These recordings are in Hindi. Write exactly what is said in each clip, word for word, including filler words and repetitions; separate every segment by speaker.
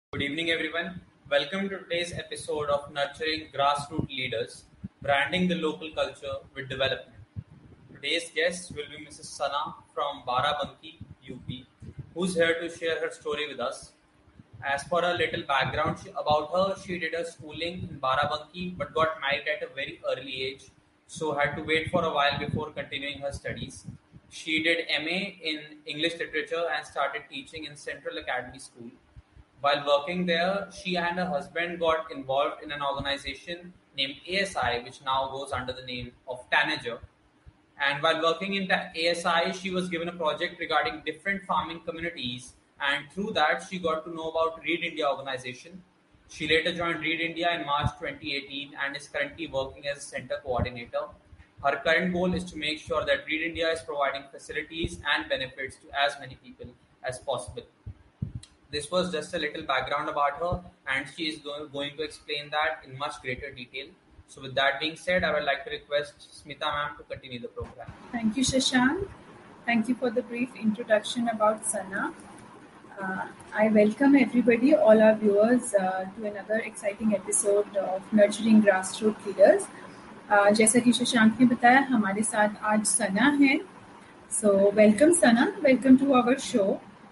Speaker 1: Good evening, everyone. Welcome to today's episode of Nurturing Grassroots Leaders, Branding the Local Culture with Development. Today's guest will be Missus Sana from Barabanki, U P, who's here to share her story with us. As for a little background she- about her, she did her schooling in Barabanki but got married at a very early age, so had to wait for a while before continuing her studies. She did M A in English Literature and started teaching in Central Academy School. While working there, she and her husband got involved in an organization named A S I, which now goes under the name of Tanager. And while working in the A S I, she was given a project regarding different farming communities, and through that, she got to know about Read India organization. She later joined Read India in March twenty eighteen and is currently working as a center coordinator. Her current goal is to make sure that Read India is providing facilities and benefits to as many people as possible. This was just a little background about her, and she is go- going to explain that in much greater detail. So, with that being said, I would like to request Smita ma'am to continue the program.
Speaker 2: Thank you, Shashank. Thank you for the brief introduction about Sana. Uh, I welcome everybody, all our viewers, uh, to another exciting episode of Nurturing Grassroots Leaders. Uh, जैसा कि शशांक ने बताया, हमारे साथ आज सना है. So, welcome Sana. Welcome to our show.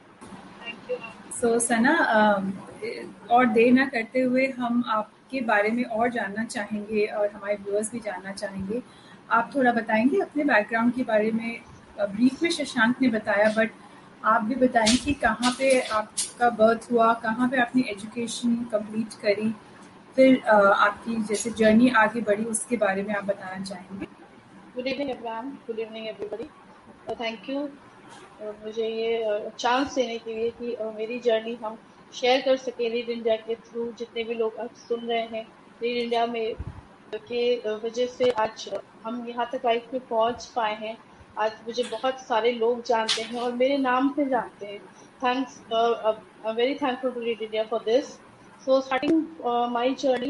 Speaker 2: So so, Sana um, और देर ना करते हुए हम आपके बारे में और जानना चाहेंगे और हमारे व्यूअर्स भी जानना चाहेंगे. आप थोड़ा बताएंगे अपने बैकग्राउंड के बारे में. ब्रीफ में शशांक ने बताया, बट आप भी बताएं कि कहाँ पे आपका बर्थ हुआ, कहाँ पे आपने एजुकेशन कंप्लीट करी, फिर uh, आपकी जैसे जर्नी आगे बढ़ी उसके बारे में आप बताना चाहेंगे.
Speaker 3: Good evening everyone. Good evening everybody. Thank you मुझे ये चांस देने के लिए कि uh, मेरी जर्नी हम शेयर कर सके रीड इंडिया के थ्रू. जितने भी लोग आज सुन रहे हैं रीड इंडिया में के uh, वजह से आज हम यहाँ तक लाइफ में पहुँच पाए हैं. आज मुझे बहुत सारे लोग जानते हैं और मेरे नाम से जानते हैं. Thanks, I am very thankful to read India for this. So starting my journey,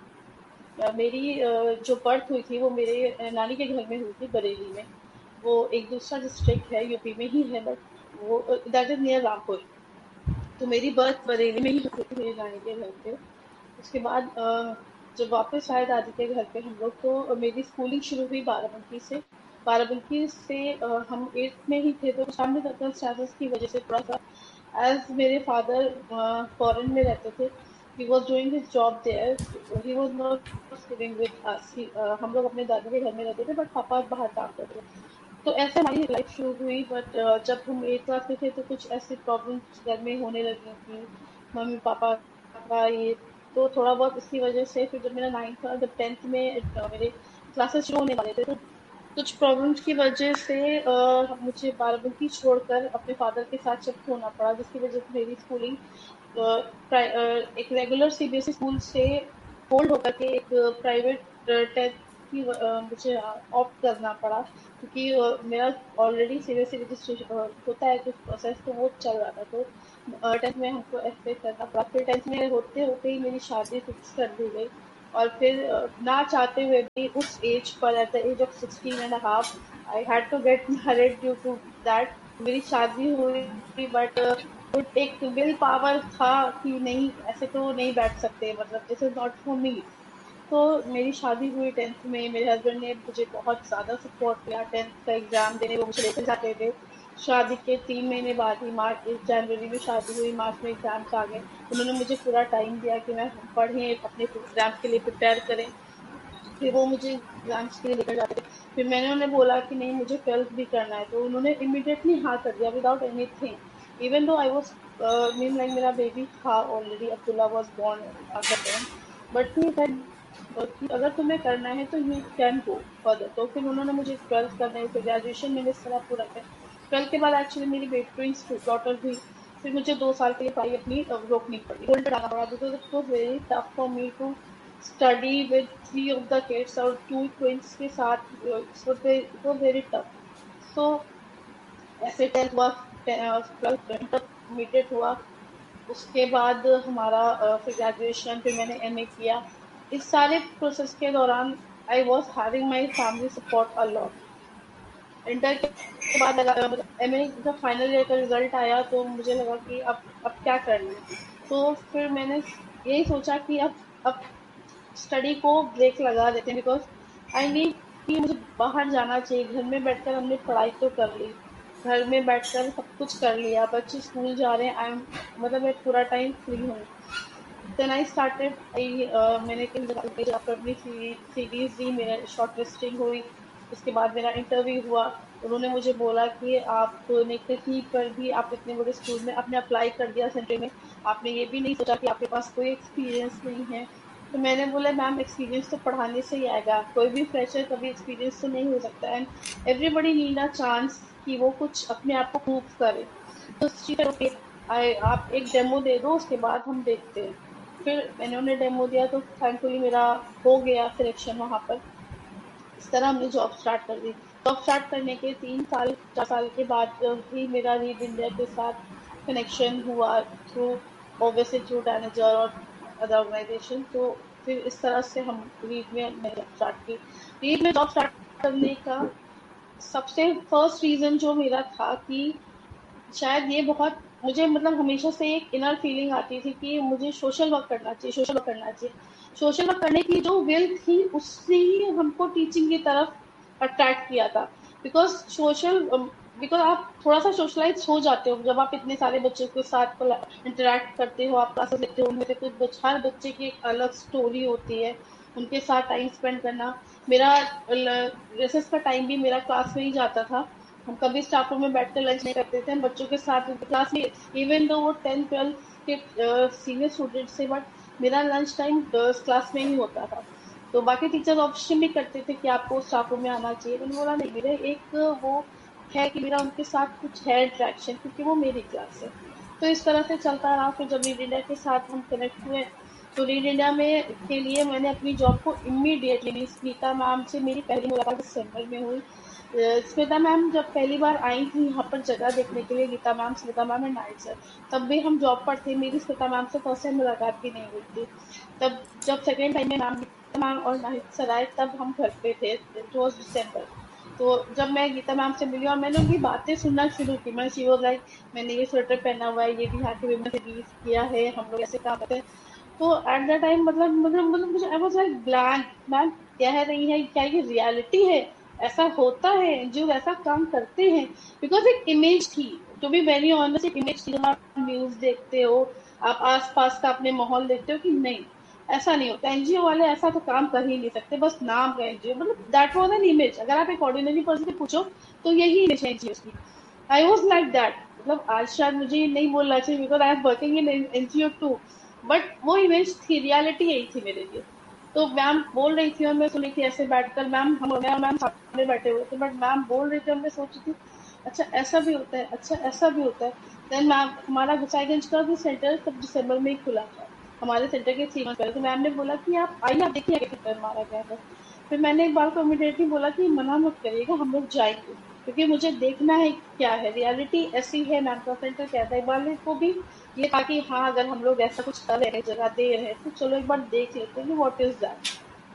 Speaker 3: मेरी uh, जो बर्थ हुई थी वो मेरे uh, नानी के घर में हुई थी, बरेली में. वो एक दूसरा डिस्ट्रिक्ट है, यूपी में ही है, बट वो दैट इज नियर रामपुर. तो मेरी बर्थ बरेली में ही हुई थी मेरी नानी के घर पे. उसके बाद uh, जब वापस आए दादी के घर पे हम लोग, तो uh, मेरी स्कूलिंग शुरू हुई बाराबंकी से. बाराबंकी से uh, हम एट्थ में ही थे, तो सामने सर्कमस्टेंसेस की वजह से थोड़ा सा, एज मेरे फादर फॉरेन में रहते थे, he was doing his job there, he was not living with us. he, uh, हम लोग अपने दादी के घर में रहते थे, बट पापा बाहर काम करते थे. तो ऐसे हमारी लाइफ शुरू हुई. बट uh, जब हम एट क्लास में थे तो कुछ ऐसे प्रॉब्लम्स घर में होने लगी थी, मम्मी पापा का ये, तो थोड़ा बहुत इसकी वजह से फिर जब मेरा नाइन्थ था, जब टेंथ में uh, मेरे क्लासेस शुरू होने वाले थे, तो कुछ प्रॉब्लम्स की वजह से uh, मुझे बाराबंकी छोड़कर अपने फादर के साथ शिफ्ट होना पड़ा, जिसकी वजह से मेरी स्कूलिंग uh, uh, एक रेगुलर सीबीएसई स्कूल से होल्ड होकर के एक प्राइवेट टेंथ की uh, मुझे ऑप्ट करना पड़ा, क्योंकि uh, मेरा ऑलरेडी सीबीएसई रजिस्ट्रेशन होता है कुछ प्रोसेस, तो वो चल रहा था. तो टेंथ में हमको एफ करना पड़ा. फिर टेंथ में होते होते ही मेरी शादी फिक्स कर दी गई, और फिर uh, ना चाहते हुए भी उस as per, at the age of sixteen and half, I had to get married due to that. मेरी शादी हुई, बट एक विल पावर था कि नहीं, ऐसे तो नहीं बैठ सकते, मतलब this is not for me. तो मेरी शादी हुई टेंथ में. मेरे हस्बैंड ने मुझे बहुत ज़्यादा सपोर्ट किया. टेंथ का एग्ज़ाम देने वो मुझे लेकर जाते थे. शादी के तीन महीने बाद ही, मार्च जनवरी में शादी हुई, मार्च में एग्ज़ाम्स आ गए. उन्होंने मुझे पूरा टाइम दिया कि मैं पढ़ें, अपने एग्ज़ाम्स के लिए प्रिपेयर करें. फिर वो मुझे एग्ज़ाम्स के लिए लेकर जाते थे. फिर मैंने उन्हें बोला कि नहीं, मुझे ट्वेल्थ भी करना है, तो उन्होंने इमीडिएटली हाँ कर दिया, without any thing. Even though I was mean like मेरा बेबी था already, Abdullah was born at the time, but he said, कि अगर तुम्हें करना है तो यू कैन गो फर्दर. तो फिर उन्होंने मुझे ट्वेल्थ करने, फिर ग्रेजुएशन मैंने इस तरह पूरा किया. ट्वेल्थ के बाद एक्चुअली मेरी बेटी डॉटर हुई. फिर मुझे दो साल के लिए पढ़ाई अपनी रोकनी पड़ी, होल्ड डालना पड़ा, because it was very tough for me to study with three of the kids और टू ट्विंस के साथ. It was very tough. सो ऐसे टेंथ हुआ, ट्वेल्थ इंटरमीडिएट हुआ. उसके बाद हमारा फिर ग्रेजुएशन, फिर मैंने एमए किया. इस सारे प्रोसेस के दौरान I was having my family support a lot. Inter के बाद एमए जब फाइनल ईयर का रिजल्ट आया, तो मुझे लगा कि अब अब क्या करना है. तो फिर मैंने यही सोचा कि अब अब स्टडी को ब्रेक लगा देते हैं, बिकॉज आई नीड कि मुझे बाहर जाना चाहिए। घर में बैठकर हमने पढ़ाई तो कर ली, घर में बैठकर सब कुछ कर लिया, बच्चे स्कूल जा रहे हैं, आई एम मतलब मैं पूरा टाइम फ्री हूँ। देन आई स्टार्टेड आई मैंने कई जगह पर अपनी सीरीज दी, मेरा शॉर्ट लिस्टिंग हुई, उसके बाद मेरा इंटरव्यू हुआ। उन्होंने मुझे बोला कि आपने कहीं पर भी, आप इतने बड़े स्कूल में आपने अप्लाई कर दिया सेंटर में, आपने ये भी नहीं सोचा कि आपके पास कोई एक्सपीरियंस नहीं है। तो मैंने बोला मैम एक्सपीरियंस तो पढ़ाने से ही आएगा, कोई भी फ्रेशर कभी एक्सपीरियंस तो नहीं हो सकता, and everybody need a chance कि वो कुछ अपने आप को प्रूव करे। तो ओके आप एक डेमो दे दो, उसके बाद हम देखते हैं। फिर मैंने उन्हें डेमो दिया तो थैंकफुली मेरा हो गया सिलेक्शन वहाँ पर। इस तरह हमने जॉब स्टार्ट कर दी। जॉब स्टार्ट करने के तीन साल चार साल के बाद ही मेरा रीड इंडिया के साथ कनेक्शन हुआ, थ्रू ऑब्वियसली थ्रू मैनेजर और अदर ऑर्गेनाइजेशन। तो फिर इस तरह से हम रीड में मैंने जॉब स्टार्ट की। रीड में जॉब स्टार्ट करने का सबसे फर्स्ट रीजन जो मेरा था कि शायद ये बहुत मुझे मतलब हमेशा से एक इनर फीलिंग आती थी कि मुझे सोशल वर्क करना चाहिए, सोशल वर्क करना चाहिए। सोशल वर्क करने की जो विल थी उससे ही हमको टीचिंग की तरफ अट्रैक्ट किया था। बिकॉज सोशल बिकॉज आप थोड़ा सा सोशलाइज हो जाते हो जब आप इतने सारे बच्चों के साथ इंटरेक्ट करते हो, आप क्लासेस लेते हो, उनमें से कुछ बच, हर बच्चे की एक अलग स्टोरी होती है, उनके साथ टाइम स्पेंड करना। मेरा रिसेस का टाइम भी मेरा क्लास में ही जाता था। हम कभी स्टाफ रूम में बैठकर लंच नहीं करते थे, हम बच्चों के साथ क्लास में, इवन दो वो टेंथ ट्वेल्थ के सीनियर स्टूडेंट से, बट मेरा लंच टाइम क्लास में ही होता था। तो बाकी टीचर्स ऑप्शन भी करते थे कि आपको स्टाफ रूम में आना चाहिए, मैंने बोला नहीं, मेरे एक वो है कि मेरा उनके साथ कुछ है इंट्रैक्शन, क्योंकि वो मेरी क्लास है। तो इस तरह से चलता रहा। फिर जब रीड इंडिया के साथ हम कनेक्ट हुए तो रीड इंडिया में के लिए मैंने अपनी जॉब को इमीडिएटली, स्मिता मैम से मेरी पहली मुलाकात दिसंबर में हुई। स्मिता मैम जब पहली बार आई थी यहाँ पर जगह देखने के लिए, Gita ma'am, Smita ma'am and night sir, तब भी हम जॉब पर थे, मेरी स्मिता मैम से फर्स्ट टाइम मुलाकात भी नहीं हुई थी। तब जब सेकेंड टाइम में मैम, गीता मैम और नाइट सर आए तब हम घर पे थे, इट वॉज दिसंबर। तो जब मैं गीता मैम से मिली और मैंने उनकी बातें सुनना शुरू की, मैं शी वाज लाइक मैंने ये स्वेटर पहना हुआ है, ये भी यहाँ के विमेन से यूज किया है, हम लोग ऐसे काम करते हैं। तो एट द टाइम मतलब मतलब मतलब मुझे I was like blank, ma'am कह रही है क्या ये रियलिटी है, ऐसा होता है, जो ऐसा काम करते हैं। बिकॉज एक इमेज थी, टू बी वेरी ऑनेस्ट, एक इमेज थी। जब आप न्यूज देखते हो, आप आसपास का अपने माहौल देखते हो कि नहीं ऐसा नहीं होता, एनजीओ वाले ऐसा तो काम कर ही नहीं सकते, बस नाम का एनजीओ, मतलब दैट वाज एन इमेज। अगर आप एक ऑर्डिनरी पर्सन से पूछो तो यही इमेज है एनजीओ की। आई वाज लाइक दैट, मतलब आज शायद मुझे ये नहीं बोलना चाहिए because I am working in NGO to, but वो इमेज थी, रियलिटी यही थी मेरे लिए। तो मैम बोल रही थी और मैं सुन रही थी ऐसे बैठकर, मैम हम मैं और मैम सामने बैठे हुए थे, बट मैम बोल रही थी और मैं सोच रही थी अच्छा ऐसा भी होता है, अच्छा ऐसा भी होता है। देन मैम, हमारा गुसाईगंज का भी सेंटर तब दिसंबर में ही खुला था, हमारे सेंटर के थ्री मंथ पहले। तो मैम ने बोला कि आप आइए, आप देखिए आगे सेंटर हमारा क्या है। फिर मैंने एक बार को इमीडिएटली बोला कि मना मत करिएगा, हम लोग जाएंगे, क्योंकि मुझे देखना है क्या है, रियलिटी ऐसी है। मैम का सेंटर क्या था, इकबाल को भी ये था कि हाँ अगर हम लोग ऐसा कुछ कर रहे हैं, जगह दे रहे हैं, तो चलो एक बार देख लेते हैं व्हाट इज दैट।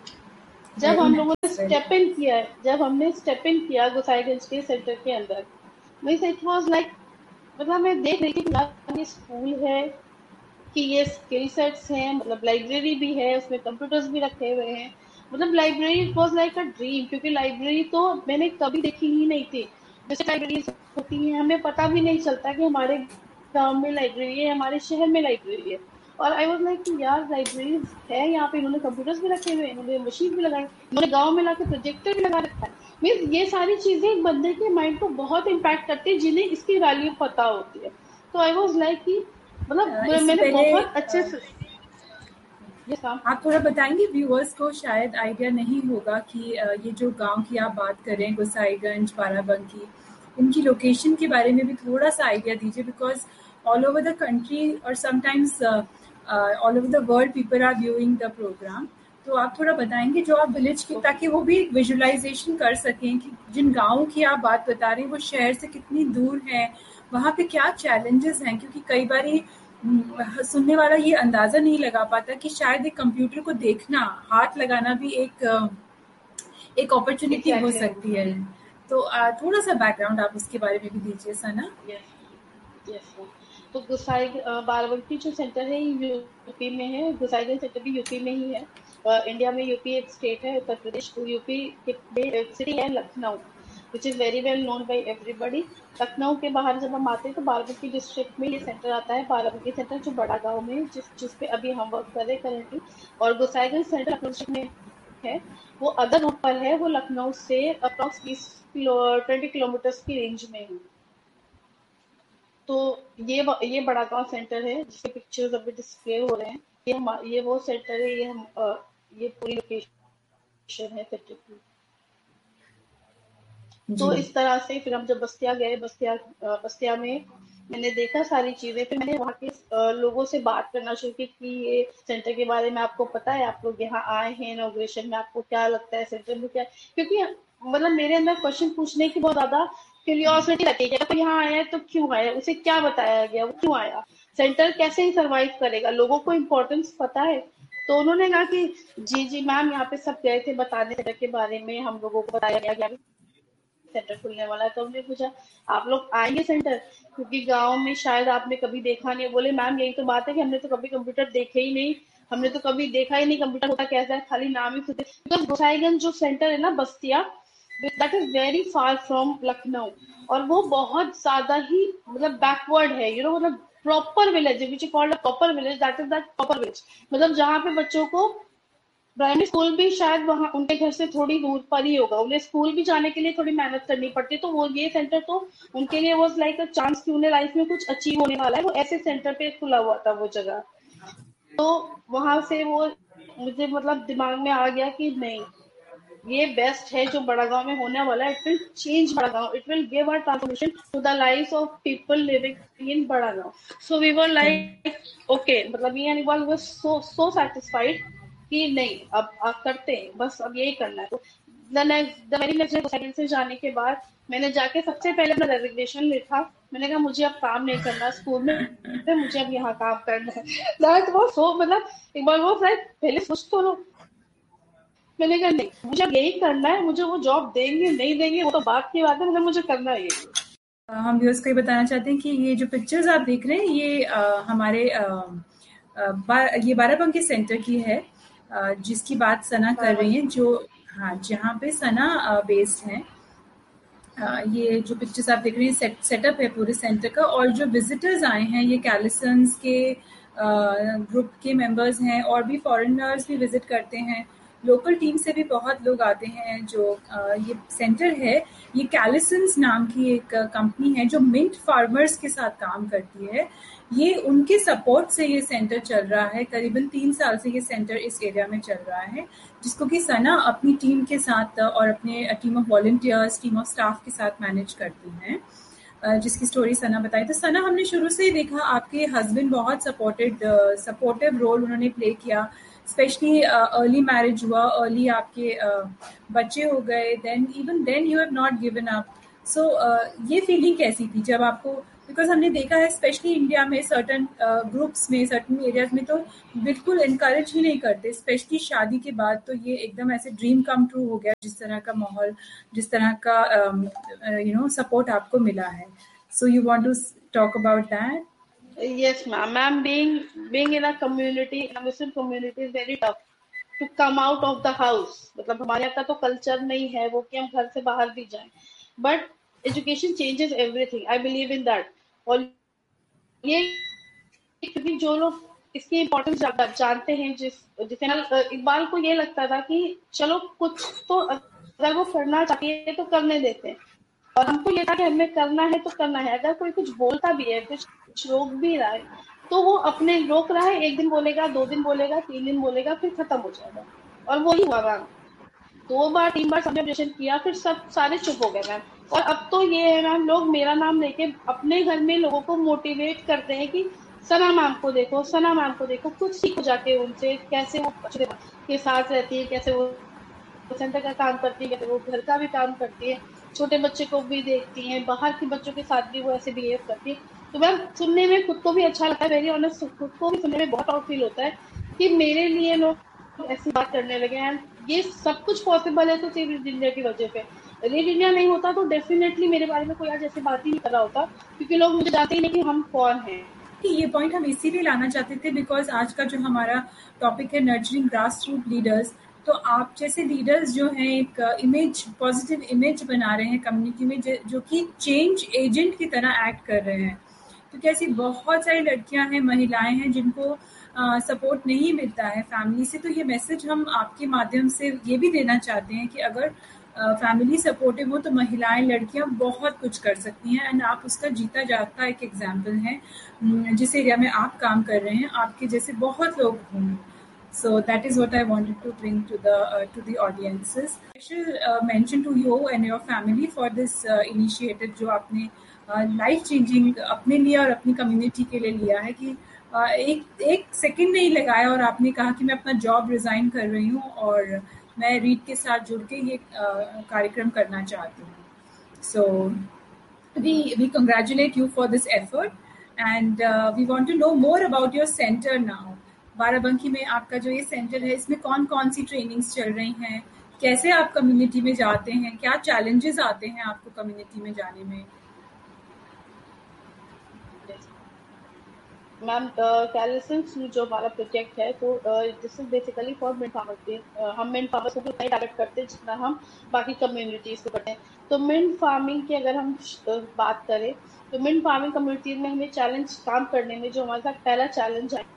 Speaker 3: जब
Speaker 2: वेरी
Speaker 3: हम लोगों ने
Speaker 2: नाइस, वेरी
Speaker 3: स्टेप इन किया है, जब हमने स्टेप इन किया गोसाईगंज के सेंटर के अंदर, मीन्स इट वाज लाइक, मतलब मैं देख रही थी कि यार ये स्कूल है, कि ये स्किल सेट्स हैं, मतलब लाइब्रेरी भी है, उसमें कंप्यूटर्स भी रखे हुए हैं। मतलब library it was like a dream, क्योंकि लाइब्रेरी तो मैंने कभी देखी ही नहीं थी। जैसे लाइब्रेरी होती है, हमें पता भी नहीं चलता कि हमारे गांव में लाइब्रेरी है, हमारे शहर में लाइब्रेरी है। और आई वाज लाइक यार लाइब्रेरी है यहाँ पे, इन्होंने कंप्यूटर्स भी रखे हुए हैं, इन्होंने मशीन भी लगाई, इन्होंने गाँव में लाके प्रोजेक्टर भी लगा रखा है। मीन्स ये सारी चीजें एक बंदे के माइंड को बहुत इम्पैक्ट करती है, जिन्हें इसकी वैल्यू पता होती है। तो आई वाज लाइक कि मतलब
Speaker 2: इससे
Speaker 3: मैंने
Speaker 2: पहले
Speaker 3: बहुत अच्छे
Speaker 2: अ,
Speaker 3: से ये काम।
Speaker 2: आप थोड़ा बताएंगे, व्यूअर्स को शायद आइडिया नहीं होगा कि अ, ये जो गांव की आप बात कर रहे हैं, गोसाईगंज, बाराबंकी, इनकी लोकेशन के बारे में भी थोड़ा सा आइडिया दीजिए, because all over the country और sometimes all over the world people are viewing the programme. तो आप थोड़ा बताएंगे जो आप विलेज की, ताकि वो भी विजुअलाइजेशन कर सकें कि जिन गाँव की आप बात बता रहे हैं वो शहर से कितनी दूर है, वहाँ पे क्या चैलेंजेस हैं, क्योंकि कई बारी हम्म, सुनने वाला ये अंदाजा नहीं लगा पाता कि शायद एक कंप्यूटर को देखना, हाथ लगाना भी एक अ, एक अपॉर्चुनिटी हो
Speaker 3: एग्जैक्टली,
Speaker 2: सकती है। तो अ, थोड़ा सा बैकग्राउंड आप उसके बारे में भी दीजिए सना।
Speaker 3: Yes yes. तो गोसाई बाराबंकी जो सेंटर है ये यूपी में है, गोसाईगंज सेंटर भी यूपी में ही है। uh, इंडिया में यूपी एक स्टेट है, उत्तर प्रदेश यूपी के सिटी है Lucknow, which is very well known by everybody. Lucknow के बाहर जब हम आते हैं तो बाराबंकी डिस्ट्रिक्ट में ये सेंटर आता है, बाराबंकी सेंटर जो बड़ा गांव में जिस जिस पे अभी हम वर्क कर रहे हैं करेंटली। और गोसाईगंज सेंटर लखनऊ डिस्ट्रिक्ट में है, वो अदर रूट पर है, वो लखनऊ से अप्रॉक्स बीस किलो ट्वेंटी किलोमीटर की रेंज में है। तो ये ये बड़ा गांव सेंटर है जिसके पिक्चर्स अभी डिस्प्ले हो रहे हैं, ये हम ये वो सेंटर है, ये हम अ, ये पूरी लोकेशन है सेंटर की। तो इस तरह से फिर हम जब बस्तिया गए, बस्तिया बस्तिया में मैंने देखा सारी चीजें, फिर मैंने वहाँ के लोगों से बात करना शुरू की कि ये सेंटर के बारे में आपको पता है, आप लोग यहाँ आए हैं इनॉग्रेशन में, आपको क्या लगता है सेंटर में क्या, क्योंकि मतलब मेरे अंदर क्वेश्चन पूछने की बहुत ज्यादा क्यूरियोसिटी रहती है, तो यहाँ आया है तो क्यों आया, उसे क्या बताया गया, वो क्यों आया, सेंटर कैसे ही सर्वाइव करेगा, लोगों को इम्पोर्टेंस पता है। तो उन्होंने कहा कि जी जी मैम, यहाँ पे सब गए थे बताने सेंटर के बारे में, हम लोगों को बताया गया सेंटर खुलने वाला है। तो हमने पूछा आप लोग आएंगे सेंटर, क्योंकि गांव में शायद आपने कभी देखा नहीं। बोले मैम यही तो बात है कि हमने तो कभी कंप्यूटर देखे ही नहीं, हमने तो कभी देखा ही नहीं कंप्यूटर होता कैसा है, खाली नाम ही सुनते। बिकॉज गोसाईगंज जो सेंटर है ना Bastia, that is very far from Lucknow, और वो बहुत ज्यादा ही मतलब बैकवर्ड है, यू नो, मतलब proper village which is called a proper village, that is that proper village, मतलब जहाँ पे बच्चों को प्राइमरी स्कूल भी शायद वहाँ उनके घर से थोड़ी दूर पर ही होगा, उन्हें स्कूल भी जाने के लिए थोड़ी मेहनत करनी पड़ती है। तो वो ये सेंटर तो उनके लिए वाज लाइक अ चांस कि उन्हें लाइफ में कुछ अचीव होने वाला है, वो ऐसे सेंटर पे खुला हुआ था वो जगह। तो वहां से वो मुझे मतलब दिमाग में आ गया कि नहीं, ये बेस्ट है जो बड़ा गांव में होने वाला है, इट विल चेंज बड़ा गांव, it will give a transformation to the life of people living in बड़ा गांव। So we were like okay, मतलब me and Iqbal was so so satisfied कि नहीं अब आप करते हैं, बस अब यही करना है। तो the next the very next day से जाने के बाद मैंने जाके सबसे पहले अपना रेजिग्नेशन लिखा, मैंने कहा मुझे अब काम नहीं करना स्कूल में, मुझे अब यहाँ काम करना है। दैट वाज सो, मतलब इकबाल वो पहले सोच तो लो, मैंने कहा नहीं मुझे यही करना है, मुझे वो जॉब देंगे नहीं देंगे वो तो बात की बात है, मतलब मुझे करना है ये।
Speaker 2: हम व्यूअर्स को ये बताना चाहते हैं कि ये जो पिक्चर्स आप देख रहे हैं ये आ, हमारे आ, आ, बा, ये बाराबंकी सेंटर की है, आ, जिसकी बात सना कर रही हैं, जो हाँ जहाँ पे सना बेस्ड है। ये जो पिक्चर्स आप देख रहे हैं सेट सेटअप है पूरे सेंटर का, और जो विजिटर्स आए हैं ये कैलिसंस के ग्रुप के मेंबर्स हैं, और भी फॉरेनर्स भी विजिट करते हैं, लोकल टीम से भी बहुत लोग आते हैं। जो आ, ये सेंटर है ये कैलिसंस नाम की एक कंपनी है जो मिंट फार्मर्स के साथ काम करती है, ये उनके सपोर्ट से ये सेंटर चल रहा है। करीबन तीन साल से ये सेंटर इस एरिया में चल रहा है, जिसको कि सना अपनी टीम के साथ और अपने team of volunteers, team of staff के साथ मैनेज करती हैं, जिसकी स्टोरी सना बताई। तो सना, हमने शुरू से ही देखा आपके हस्बैंड बहुत सपोर्टेड सपोर्टिव रोल उन्होंने प्ले किया, स्पेशली अर्ली मैरिज हुआ, अर्ली आपके uh, बच्चे हो गए, then even then you have not given up. सो ये फीलिंग कैसी थी जब आपको, बिकॉज हमने देखा है स्पेशली इंडिया में सर्टन ग्रुप्स में सर्टन एरियाज में तो बिल्कुल इनकरेज ही नहीं करते, स्पेशली शादी के बाद तो ये एकदम ऐसे ड्रीम कम ट्रू हो गया, जिस तरह का माहौल, जिस तरह का यू नो सपोर्ट आपको मिला है। So you want to talk about that?
Speaker 3: Yes, ma'am. Ma'am, being being in a community, in a Muslim community, is very tough to come out of the house. मतलब हमारे यहाँ का तो कल्चर नहीं है वो कि हम घर से बाहर भी जाएं, but education changes everything, I believe in that. और ये क्योंकि जो लोग इसकी इम्पोर्टेंस जानते हैं, जिस जिसे इकबाल को ये लगता था कि चलो कुछ तो अगर वो करना चाहिए तो करने देते हैं, और हमको ये था कि हमें करना है तो करना है, अगर कोई कुछ बोलता भी है, कुछ रोक भी रहा है, तो वो अपने रोक रहा है, एक दिन बोलेगा, दो दिन बोलेगा, तीन दिन बोलेगा, फिर खत्म हो जाएगा। और वो ही हुआ मैम, दो बार तीन बार सबने ऑब्जेक्शन किया, फिर सब सारे चुप हो गए मैम। और अब तो ये है मैम, लोग मेरा नाम लेके अपने घर में लोगों को मोटिवेट करते हैं कि सना मैम को देखो, सना मैम को देखो, कुछ सीखो जाके उनसे, कैसे वो बच्चों के साथ रहती है, कैसे वो सेंटर का काम करती है, वो घर का भी काम करती है, छोटे बच्चे को भी देखती हैं, बाहर के बच्चों के साथ भी वो ऐसे बिहेव करती है। तो मैम सुनने में खुद को भी अच्छा लगता है, वेरी ऑनेस्ट, खुद को भी सुनने में बहुत प्राउड फील होता है कि मेरे लिए लोग ऐसी बात करने लगे हैं। ये सब कुछ पॉसिबल है तो सिर्फ रीड इंडिया की वजह पे, रीड इंडिया नहीं होता तो डेफिनेटली मेरे बारे में कोई आज ऐसी बात ही नहीं कर रहा होता, क्योंकि लोग मुझे जानते ही नहीं कि हम कौन हैं।
Speaker 2: कि ये पॉइंट हम इसीलिए लाना चाहते थे बिकॉज आज का जो हमारा टॉपिक है नर्चरिंग ग्रास रूट लीडर्स, तो आप जैसे लीडर्स जो हैं एक इमेज, पॉजिटिव इमेज बना रहे हैं कम्युनिटी में, जो कि चेंज एजेंट की तरह एक्ट कर रहे हैं। क्योंकि ऐसी बहुत सारी लड़कियां हैं, महिलाएं हैं जिनको सपोर्ट नहीं मिलता है फैमिली से। तो ये मैसेज हम आपके माध्यम से ये भी देना चाहते हैं कि अगर फैमिली uh, सपोर्टिव हो तो महिलाएं, लड़कियां बहुत कुछ कर सकती हैं। एंड आप उसका जीता जागता एक एग्जाम्पल हैं। जिस एरिया में आप काम कर रहे हैं आपके जैसे बहुत लोग होंगे। So that is what I wanted to bring to the uh, to the audiences. Special uh, mention to you and your family for this uh, initiative जो आपने लाइफ uh, चेंजिंग अपने लिए और अपनी कम्युनिटी के लिए लिया है कि uh, एक एक सेकंड नहीं लगाया और आपने कहा कि मैं अपना जॉब रिजाइन कर रही हूँ और मैं रीड के साथ जुड़ के ये uh, कार्यक्रम करना चाहती हूँ। So we we congratulate you for this effort and uh, we want to know more about your center now. Barabanki में आपका जो ये सेंटर है इसमें कौन कौन सी ट्रेनिंग्स चल रही हैं, कैसे आप कम्युनिटी में जाते हैं, क्या चैलेंजेस आते हैं आपको कम्युनिटी में जाने में?
Speaker 3: मैम कैलिसेंस जो हमारा प्रोजेक्ट है तो this is basically for mid farmers. हम मिड फार्मर्स को उतना ही टारगेट करते हैं जितना हम बाकी कम्युनिटीज को करते हैं। तो मिड फार्मिंग की अगर हम बात करें तो मिड फार्मिंग कम्युनिटीज में हमें चैलेंज काम करने में जो हमारे साथ पहला चैलेंज है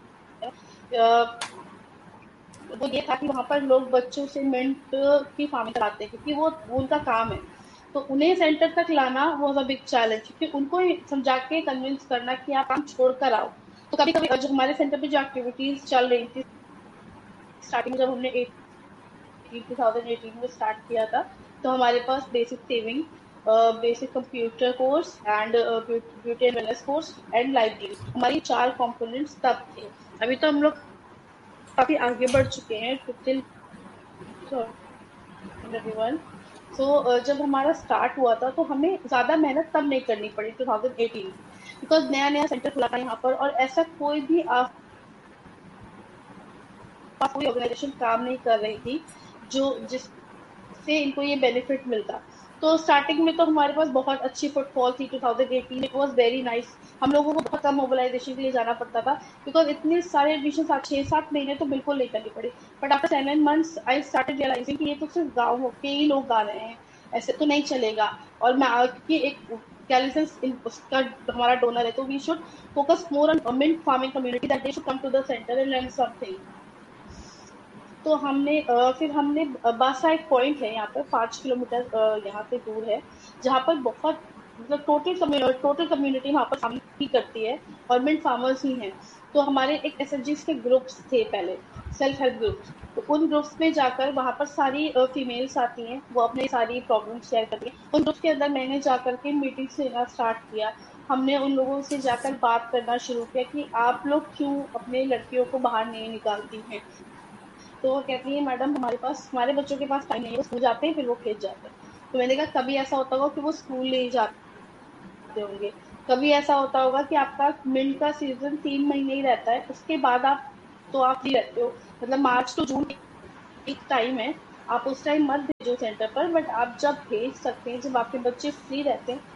Speaker 3: वो ये था कि वहाँ पर लोग बच्चों से मिंट की फार्मिंग कराते हैं क्योंकि वो उनका काम है। तो उन्हें सेंटर तक लाना वो बिग चैलेंज, क्योंकि उनको समझा के कन्विंस करना कि आप काम छोड़ कर आओ। तो कभी कभी जो हमारे सेंटर पे जो एक्टिविटीज चल रही थी स्टार्टिंग जब हमने टू थाउजेंड एटीन में स्टार्ट किया था तो हमारे पास basic saving, basic computer course and beauty and wellness course and library, हमारी चार कंपोनेंट्स तब थे। अभी तो हम लोग काफी आगे बढ़ चुके हैं टिल एवरीवन। सो जब हमारा स्टार्ट हुआ था तो हमें ज्यादा मेहनत तब नहीं करनी पड़ी टू थाउजेंड एटीन, बिकॉज नया नया सेंटर खुला था यहाँ पर और ऐसा कोई भी आप कोई ऑर्गेनाइजेशन काम नहीं कर रही थी जो जिससे इनको ये बेनिफिट मिलता। तो स्टार्टिंग में तो हमारे पास बहुत अच्छी फुटफॉल थी two thousand eighteen. It was very nice. हम लोगों को बहुत कम मोबिलाइजेशन के लिए जाना पड़ता था बिकॉज इतने सारे एडमिशन छह सात महीने तो बिल्कुल नहीं करनी पड़ी। But after seven months I started realising कि ये तो सिर्फ गाँव के ही लोग गा रहे हैं, ऐसे तो नहीं चलेगा। और मैं क्योंकि एक कैलिसेंस उसका हमारा डोनर है तो we should focus more on mint farming community that they should come to the centre and learn something. तो हमने फिर हमने बासा एक पॉइंट है यहाँ पर पाँच किलोमीटर यहाँ पे दूर है जहाँ पर बहुत मतलब टोटल टोटल कम्युनिटी वहाँ पर फार्मिंग करती है और मिंट फार्मर्स ही हैं। तो हमारे एक एस एच जीज के ग्रुप्स थे पहले, सेल्फ हेल्प ग्रुप्स। तो उन ग्रुप्स में जाकर वहाँ पर सारी फीमेल्स आती हैं, वो अपनी सारी प्रॉब्लम शेयर करती हैं। उन ग्रुप्स के अंदर मैंने जाकर के मीटिंग्स लेना स्टार्ट किया। हमने उन लोगों से जाकर बात करना शुरू किया कि आप लोग क्यों अपने लड़कियों को बाहर नहीं निकालती हैं। तो वो कहती है मैडम हमारे पास हमारे बच्चों के पास टाइम नहीं है, वो स्कूल जाते हैं फिर वो खेत जाते हैं। तो मैंने कहा कभी ऐसा होता होगा कि वो स्कूल नहीं जाते होंगे, कभी ऐसा होता होगा कि आपका मिंट का सीजन तीन महीने ही रहता है, उसके बाद आप तो आप फ्री रहते हो, मतलब मार्च टू जून एक टाइम है, आप उस टाइम मत भेजो सेंटर पर। बट आप जब भेज सकते हैं, जब आपके बच्चे फ्री रहते हैं,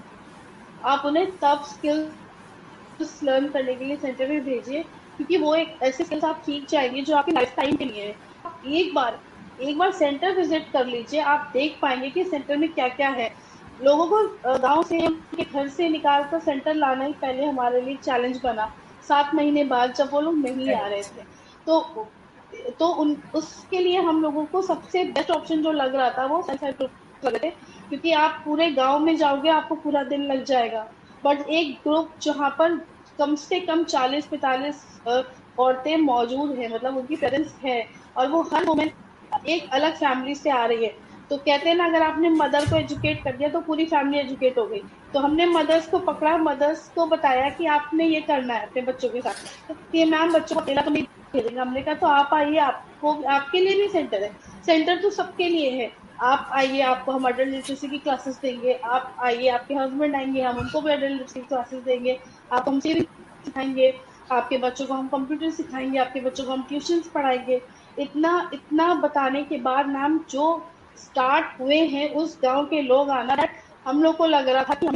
Speaker 3: आप उन्हें तब स्किल्स लर्न करने के लिए सेंटर में भेजिए, क्योंकि वो एक ऐसे स्किल्स आप सीख जाएंगे जो आपकी लाइफ टाइम के लिए है। एक बार एक बार सेंटर विजिट कर लीजिए, आप देख पाएंगे कि सेंटर में क्या क्या है। लोगों को गांव से उनके घर से निकाल कर सेंटर लाना ही पहले हमारे लिए चैलेंज बना। सात महीने बाद जब वो लोग नहीं आ रहे थे तो तो उन उसके लिए हम लोगों को सबसे बेस्ट ऑप्शन जो लग रहा था वो सेल्फ हेल्प ग्रुप लग रहे थे, क्योंकि आप पूरे गाँव में जाओगे आपको पूरा दिन लग जाएगा। बट एक ग्रुप जहाँ पर कम से कम चालीस पैंतालीस औरतें मौजूद हैं, मतलब उनकी प्रेजेंस है और वो हर मोमेंट एक अलग फैमिली से आ रही है। तो कहते हैं ना, अगर आपने मदर को एजुकेट कर दिया तो पूरी फैमिली एजुकेट हो गई। तो हमने मदर्स को पकड़ा, मदर्स को बताया कि आपने ये करना है अपने बच्चों के साथ। तो ये मैम बच्चों को अकेला तो नहीं भेजेंगे। हमने कहा तो आप आइए, आपको आपके लिए भी सेंटर है, सेंटर तो सबके लिए है। आप आइए, आपको हम अडल्ट लिटरेसी की क्लासेस देंगे। आप आइए, आपके हस्बैंड आएंगे, हम उनको भी अडल्ट लिटरेसी की क्लासेस देंगे। आप हमसे भी सिखाएंगे, आपके बच्चों को हम कंप्यूटर सिखाएंगे, आपके बच्चों को हम ट्यूशंस पढ़ाएंगे। इतना इतना बताने के बाद मैम जो स्टार्ट हुए हैं उस गांव के लोग आना, हम लोग को लग रहा था कि हम शायद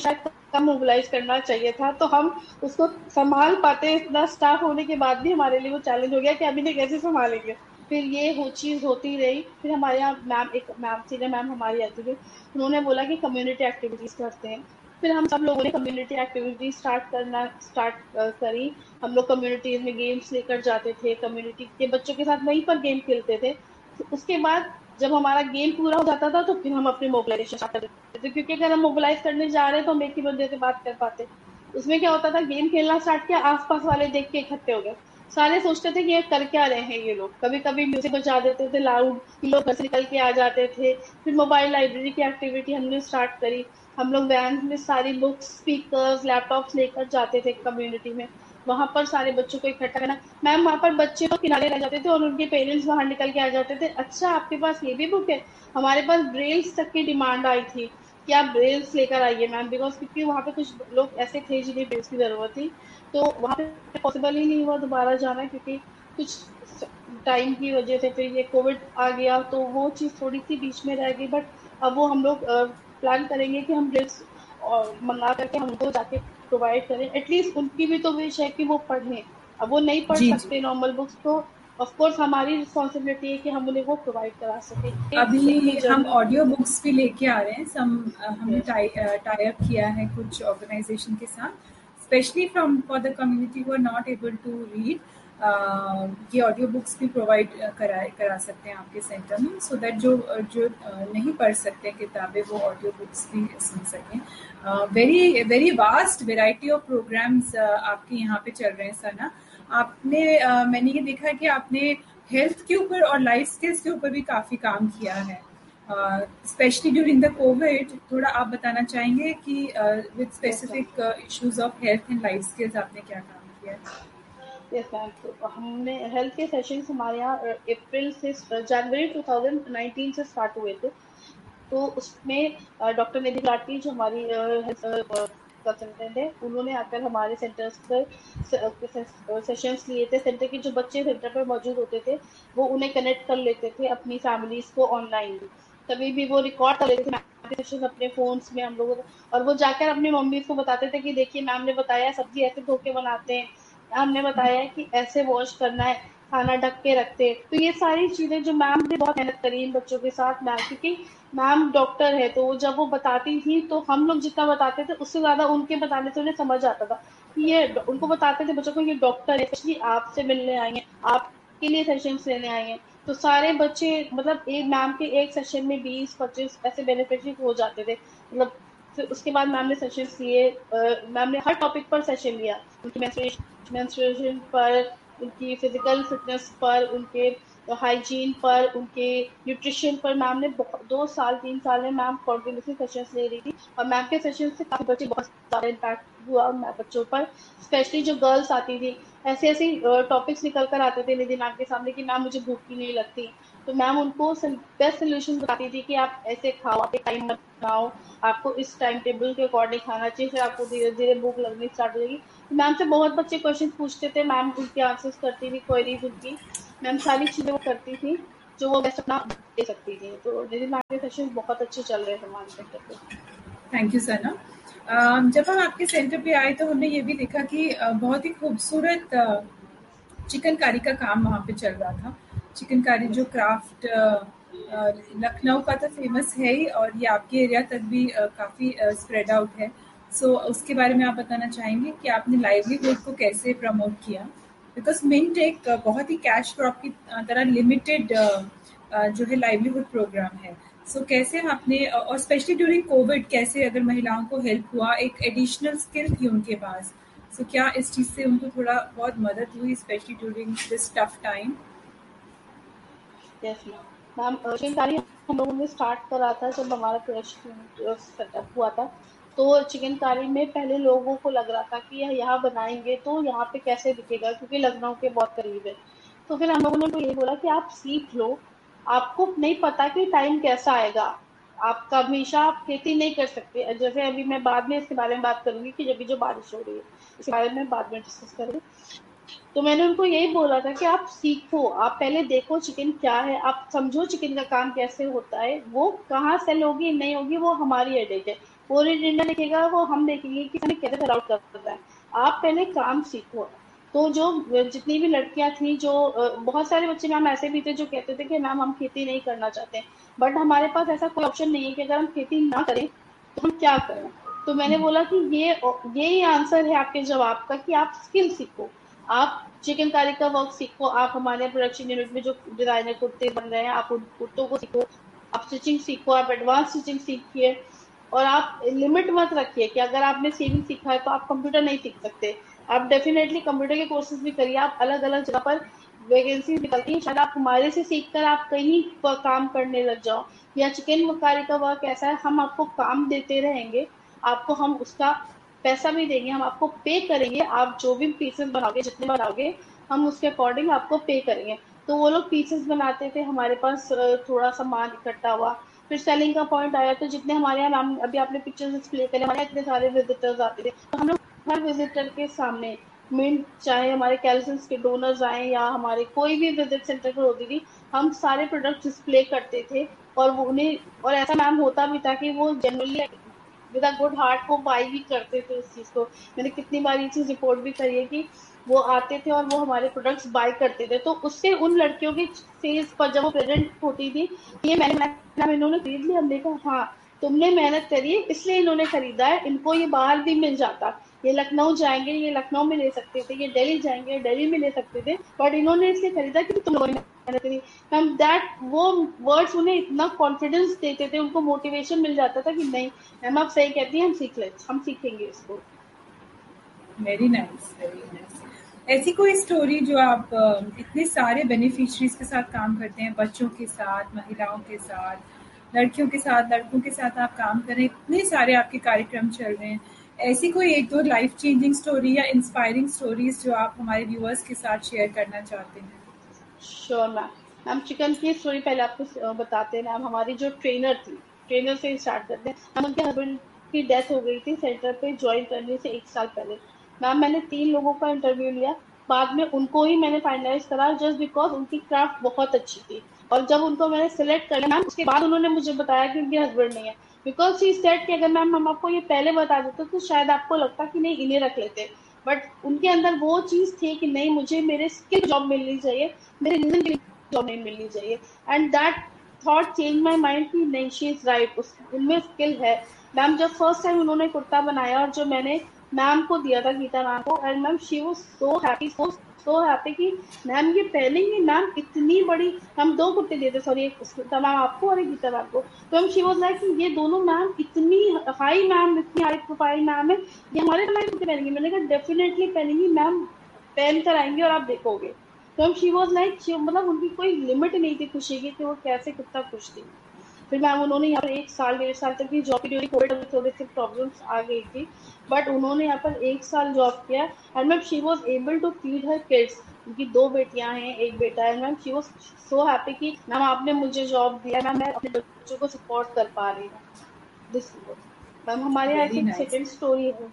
Speaker 3: कम मोबिलाइज करना चाहिए था, तो हम उसको संभाल पाते। इतना स्टाफ होने के बाद भी हमारे लिए वो चैलेंज हो गया कि अभी नहीं कैसे संभालेंगे। फिर ये हो चीज होती रही। फिर हमारे यहाँ मैम एक मैम सीनियर मैम हमारी आती थी, उन्होंने बोला कि कम्युनिटी एक्टिविटीज करते हैं। फिर हम सब लोगों ने कम्युनिटी एक्टिविटी स्टार्ट करना स्टार्ट करी। हम लोग कम्युनिटीज में गेम्स लेकर जाते थे, कम्युनिटी के बच्चों के साथ वहीं पर गेम खेलते थे। तो उसके बाद जब हमारा गेम पूरा हो जाता था तो फिर हम अपनी मोबिलाइजेशन स्टार्ट कर देते थे, क्योंकि अगर हम मोबिलाइज करने जा रहे हैं तो हम एक ही बंदे से बात कर पाते। उसमें क्या होता था, गेम खेलना स्टार्ट किया, आसपास वाले देख के इकट्ठे हो गए, सारे सोचते थे कि ये कर क्या रहे हैं ये लोग। कभी कभी म्यूजिक बजा देते थे लाउड, लोग घर से निकल के आ जाते थे। फिर मोबाइल लाइब्रेरी की एक्टिविटी हमने स्टार्ट करी। हम लोग वैन में सारी बुक्स, स्पीकर्स, लैपटॉप्स लेकर जाते थे कम्युनिटी में, वहां पर सारे बच्चों को इकट्ठा करना। मैम वहां पर बच्चे तो किनारे रह जाते थे और उनके पेरेंट्स बाहर निकल के आ जाते थे, अच्छा आपके पास ये भी बुक है। हमारे पास ब्रेल्स तक की डिमांड आई थी कि आप ब्रेल्स लेकर आइए मैम, बिकॉज क्योंकि वहाँ पे कुछ लोग ऐसे थे जिन्हें ब्रेल्स की जरूरत थी। तो वहाँ पे पॉसिबल ही नहीं हुआ दोबारा जाना, क्योंकि कुछ टाइम की वजह से फिर ये कोविड आ गया, तो वो चीज़ थोड़ी सी बीच में रह गई। बट अब वो हम लोग प्लान करेंगे कि हम ब्रेल्स और मंगा करके हम उनको जाके प्रोवाइड करें। एटलीस्ट उनकी भी तो विश है कि वो पढ़ें। अब वो नहीं पढ़
Speaker 2: जी जी।
Speaker 3: सकते नॉर्मल बुक्स, तो ऑफ कोर्स हमारी रिस्पॉन्सिबिलिटी है कि हम उन्हें वो प्रोवाइड करा सकें।
Speaker 2: अभी
Speaker 3: अपनी
Speaker 2: हम
Speaker 3: जर्नी।
Speaker 2: ऑडियो बुक्स भी लेके आ रहे हैं सम। हमने
Speaker 3: यस।
Speaker 2: टाई टाई अप किया है कुछ ऑर्गेनाइजेशन के साथ, specially from for the community who are not able to read. ये ऑडियो बुक्स भी प्रोवाइड करा करा सकते हैं आपके सेंटर में, सो दैट जो जो uh, नहीं पढ़ सकते किताबें वो ऑडियो बुक्स भी सुन सकें। Very very vast variety of programs आपके यहाँ पे चल रहे हैं सना। आपने uh, मैंने ये देखा कि आपने हेल्थ के ऊपर और लाइफ स्किल्स के ऊपर भी काफी काम किया है, स्पेशली ड्यूरिंग द कोविड। थोड़ा आप बताना चाहेंगे कि with
Speaker 3: yes ma'am.
Speaker 2: Specific issues of health and life skills आपने क्या काम किया है?
Speaker 3: यस मैम, तो हमने हेल्थ के सेशंस हमारे यहाँ अप्रैल से जनवरी टू थाउजेंड नाइनटीन से स्टार्ट हुए थे। तो उसमें डॉक्टर निधि लाटी जो हमारी कंसल्टेंट है, उन्होंने आकर हमारे सेंटर्स पर सेशंस लिए थे। सेंटर के जो बच्चे सेंटर पर मौजूद होते थे वो उन्हें कनेक्ट कर लेते थे अपनी फैमिलीज को ऑनलाइन। तभी भी वो रिकॉर्ड कर लेते थे सेशन अपने फोन्स में हम लोग, और वो जाकर अपनी मम्मी को बताते थे कि देखिए मैम ने बताया सब्जी ऐसे धो के बनाते हैं, मैम ने बताया कि ऐसे वॉश करना है, खाना ढक के रखते हैं। तो ये सारी चीजें जो मैम ने बहुत मेहनत करी इन बच्चों के साथ, मैम क्योंकि मैम डॉक्टर है, तो जब वो बताती थी तो हम लोग जितना बताते थे उससे ज्यादा उनके बताने से उन्हें समझ आता था कि ये उनको बताते थे बच्चों को ये डॉक्टर है, स्पेशली आपसे मिलने आई हैं, आपके लिए सेशंस लेने आई हैं। तो सारे बच्चे मतलब एक मैम के एक सेशन में बीस पच्चीस ऐसे बेनिफिशियरी हो जाते थे। मतलब फिर उसके बाद मैम ने सेशंस लिए, मैम ने हर टॉपिक पर सेशन लिया, उनकी मेंस्ट्रुएशन पर, उनकी फिजिकल फिटनेस पर, उनके हाइजीन पर, उनके न्यूट्रिशन पर। मैम ने दो साल तीन साल में मैम कॉन्टिन्यूसली सेशंस ले रही थी, और मैम के सेशन से काफी बच्चे बहुत ज्यादा इम्पैक्ट हुआ बच्चों पर। स्पेशली जो गर्ल्स आती थी, ऐसे ऐसे टॉपिक्स निकल कर आते थे निधि मैम के सामने कि मैम मुझे भूख ही नहीं लगती, तो मैम उनको बेस्ट सोल्यूशन बताती थी कि आप ऐसे खाओ, आप एक टाइम बनाओ, आपको इस टाइम टेबल के अकॉर्डिंग खाना चाहिए, फिर आपको धीरे धीरे भूख लगनी स्टार्ट हो जाएगी। मैम से बहुत बच्चे क्वेश्चन पूछते थे, मैम उनके आंसर्स करती थी, क्वेरीज उनकी मैम सारी चीजें वो करती थी जो वो बेस्ट अपना दे सकती थी। तो निधि मैम के सेशन बहुत अच्छे चल रहे थे हमारे सेंटर पे।
Speaker 2: थैंक यू सना। जब हम आपके सेंटर पे आए तो हमने ये भी देखा कि uh, बहुत ही खूबसूरत चिकनकारी का काम वहाँ पे चल रहा था। चिकनकारी जो क्राफ्ट लखनऊ का तो फेमस है ही, और ये आपके एरिया तक भी uh, काफी स्प्रेड आउट है। सो so, उसके बारे में आप बताना चाहेंगे कि आपने लाइवलीहुड को कैसे प्रमोट किया? बिकॉज मिंट एक uh, बहुत ही कैश क्रॉप की तरह लिमिटेड uh, uh, जो है लाइवलीहुड प्रोग्राम है। सो so, कैसे आपने, और स्पेशली ड्यूरिंग कोविड, कैसे अगर महिलाओं को हेल्प हुआ, एक एडिशनल स्किल थी उनके पास, सो so, क्या इस चीज से उनको थोड़ा बहुत मदद हुई specially during this tough time?
Speaker 3: Yes ma'am, ma'am chikankari हम लोगों ने स्टार्ट करा था जब हमारा सेटअप हुआ था। तो चिकनकारी में पहले लोगों को लग रहा था कि यहाँ बनाएंगे तो यहाँ पे कैसे दिखेगा, क्योंकि लखनऊ के बहुत करीब है। तो फिर हम लोगों ने उनको यही बोला कि आप सीख लो, आपको नहीं पता कि टाइम कैसा आएगा, आप हमेशा आप खेती नहीं कर सकते। जैसे अभी मैं बाद में इसके बारे में बात करूंगी कि जब भी जो बारिश हो रही है इसके बारे में बाद में डिस्कस करेंगे। तो मैंने उनको यही बोला था कि आप सीखो, आप पहले देखो चिकन क्या है, आप समझो चिकन का काम कैसे होता है, वो कहाँ सेल होगी नहीं होगी वो हमारी हेडेक है, वो रीड इंडिया देखेगा, वो हम देखेंगे कि हमें कैसे फैल आउट करता है। आप पहले काम सीखो। तो जो जितनी भी लड़कियां थी, जो बहुत सारे बच्चे मैम ऐसे भी थे जो कहते थे कि मैम हम खेती नहीं करना चाहते, बट हमारे पास ऐसा कोई ऑप्शन नहीं है कि अगर हम खेती ना करें तो हम क्या करें। तो मैंने बोला कि ये यही आंसर है आपके जवाब का, कि आप स्किल सीखो, आप चिकनकारी का वर्क सीखो, आप हमारे प्रोडक्शन यूनिट में जो डिजाइनर कुर्ते बन रहे हैं आप उन कुर्तों को सीखो, आप स्टिचिंग सीखो, आप एडवांस स्टिचिंग सीखिए। और आप लिमिट मत रखिए कि अगर आपने सेविंग सीखा है तो आप कंप्यूटर नहीं सीख सकते। आप डेफिनेटली कंप्यूटर के कोर्सेज भी करिए, आप अलग अलग जगह पर वैकेंसी निकलती है, शायद आप हमारे से सीखकर आप कहीं पर काम करने लग जाओ। या चिकनकारी का वर्क ऐसा है, हम आपको काम देते रहेंगे, आपको हम उसका पैसा भी देंगे, हम आपको पे करेंगे, आप जो भी पीसेस बनाओगे, जितने बनाओगे हम उसके अकॉर्डिंग आपको पे करेंगे। तो वो लोग पीसेस बनाते थे, हमारे पास थोड़ा सामान इकट्ठा हुआ, फिर सेलिंग का पॉइंट आया, तो जितने हमारे यहाँ नाम अभी आपने पिक्चर्स डिस्प्ले करे, हमारे इतने सारे विजिटर्स आते थे, तो हम लोग हर विजिटर के सामने मिंट, चाहे हमारे कैल्सियस के डोनर्स आए या हमारे कोई भी विजिट सेंटर पर होती थी, हम सारे प्रोडक्ट डिस्प्ले करते थे। और वो उन्हें, और ऐसा मैम होता भी था कि वो generally with a good heart को बाई भी करते थे उस चीज को। मैंने कितनी बार ये चीज रिपोर्ट भी करी है कि वो आते थे और वो हमारे प्रोडक्ट्स बाय करते थे। तो उससे उन लड़कियों की फेस पर जब वो प्रेजेंट होती थी, ये मैंने मैंने इन्होंने खरीद लिया, हमने कहा हाँ तुमने मेहनत करी है इसलिए इन्होंने खरीदा है, इनको ये बाहर भी मिल जाता, ये लखनऊ जाएंगे ये लखनऊ में ले सकते थे, ये दिल्ली जाएंगे दिल्ली में ले सकते थे, बट इन्होंने इसलिए खरीदा कि तुम लोगों ने मेहनत करी। हम दैट वो वर्ड्स उन्हें इतना कॉन्फिडेंस देते थे, उनको मोटिवेशन मिल जाता था कि नहीं मैम आप सही कहती हैं, हम सीख ले हम सीखेंगे इसको।
Speaker 2: Very nice, very nice. ऐसी कोई स्टोरी जो आप इतने सारे बेनिफिशरीज के साथ काम करते हैं, बच्चों के साथ, महिलाओं के साथ, लड़कियों के साथ, लड़कों के साथ आप काम कर रहे हैं, इतने सारे आपके कार्यक्रम चल रहे हैं, ऐसी कोई एक दो लाइफ चेंजिंग स्टोरी या इंस्पायरिंग स्टोरीज जो आप हमारे व्यूअर्स के साथ शेयर करना चाहते हैं?
Speaker 3: Sure ma'am. मैम चिकन की स्टोरी पहले आपको बताते हैं मैम। हमारी जो ट्रेनर थी, ट्रेनर से स्टार्ट करते हैं। हम उनके हस्बैंड की डेथ हो गई थी सेंटर पे ज्वाइन करने से एक साल पहले। मैम मैंने तीन लोगों का इंटरव्यू लिया, बाद में उनको ही मैंने फाइनलाइज करा जस्ट बिकॉज उनकी क्राफ्ट बहुत अच्छी थी। और जब उनको मैंने सिलेक्ट कर लिया मैम, उसके बाद उन्होंने मुझे बताया कि उनके हस्बैंड नहीं है, बिकॉज शी सेड कि अगर मैम हम आपको ये पहले बता देते तो शायद आपको लगता कि नहीं इन्हें रख लेते, बट उनके अंदर वो चीज थी कि नहीं मुझे मेरे स्किल जॉब मिलनी चाहिए, मेरे रीजन के लिए जॉब नहीं मिलनी चाहिए। And that thought change my mind कि नहीं शी इज राइट, उनमें स्किल है। मैम जब फर्स्ट टाइम उन्होंने कुर्ता बनाया और जो मैंने मैम को दिया था, गीता मैम को, and ma'am she was so happy, so so happy कि मैम ये पहनेंगी। मैम इतनी बड़ी, हम दो कुर्ते देते, सॉरी एक मैम आपको और एक गीता मैम को, तो हम शी वाज लाइक कि ये दोनों मैम इतनी हाई, मैम इतनी हाई प्रोफाइल मैम है, ये हमारे हमारे कुर्ते पहनेंगी। मैंने कहा डेफिनेटली पहनेंगी मैम, पहन कर आएंगे और आप देखोगे। तो हम शी वाज लाइक, मतलब उनकी कोई लिमिट नहीं थी खुशी की कि वो कैसे कितना खुश थी। फिर मैम उन्होंने यहाँ पर एक साल डेढ़ साल तक की जॉब की, ड्यूरिंग कोविड थोड़े से प्रॉब्लम्स आ गई थी, बट उन्होंने यहाँ पर एक साल जॉब किया and ma'am she was able to feed her kids. उनकी दो बेटियां हैं, एक बेटा है। Ma'am she was so happy कि मैम आपने मुझे जॉब दिया, मैम मैं अपने बच्चों को सपोर्ट कर पा रही हूँ। दिस मैम हमारे यहाँ
Speaker 2: Very
Speaker 3: एक
Speaker 2: nice.
Speaker 3: सेकेंड स्टोरी है,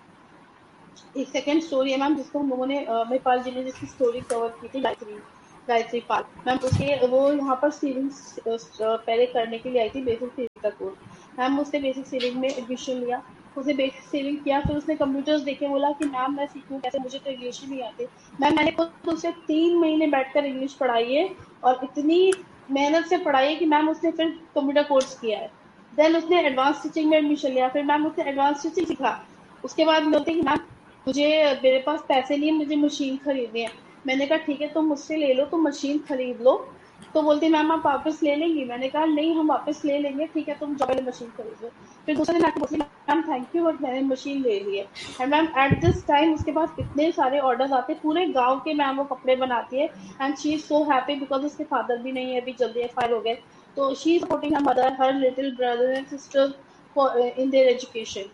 Speaker 3: एक सेकेंड स्टोरी है मैम जिसको हम लोगों ने महिपाल जी ने जिसकी स्टोरी कवर की थी, गायत्री गायत्री पाल मैम। उसके वो यहाँ पर सीलिंग पहले करने के लिए आई थी, बेसिक सीलिंग का कोर्स। मैम उसने बेसिक सीलिंग में एडमिशन लिया, उसने बेसिक सीलिंग किया, फिर उसने कंप्यूटर्स देखे, बोला कि मैम मैं सीखूं कैसे, मुझे तो इंग्लिश ही नहीं आती। मैम मैंने खुद उसे तीन महीने बैठकर इंग्लिश पढ़ाई है और इतनी मेहनत से पढ़ाई है कि मैम उसने फिर कंप्यूटर कोर्स किया है। देन उसने एडवांस टीचिंग में एडमिशन लिया, फिर मैम उसने एडवांस टीचिंग सीखा। उसके बाद बोलते कि मैम मुझे, मेरे पास पैसे नहीं है, मुझे मशीन खरीदनी है। मैंने कहा ठीक है तुम मुझसे ले लो, तुम मशीन खरीद लो। तो बोलती मैम आप वापस ले लेंगी? मैंने कहा नहीं हम वापस ले लेंगे, ठीक है तुम जाओ मशीन खरीद लो। फिर दूसरे दिन आके बोलती मैम थैंक यू बट मैंने मशीन ले ली है। And ma'am at this time उसके पास इतने सारे ऑर्डर्स आते, पूरे गाँव के मैम वो कपड़े बनाती है and she is so happy because उसके फादर भी नहीं है, अभी जल्दी एक्सपायर हो गए। तो she is supporting her mother, her little brother and sister in their education.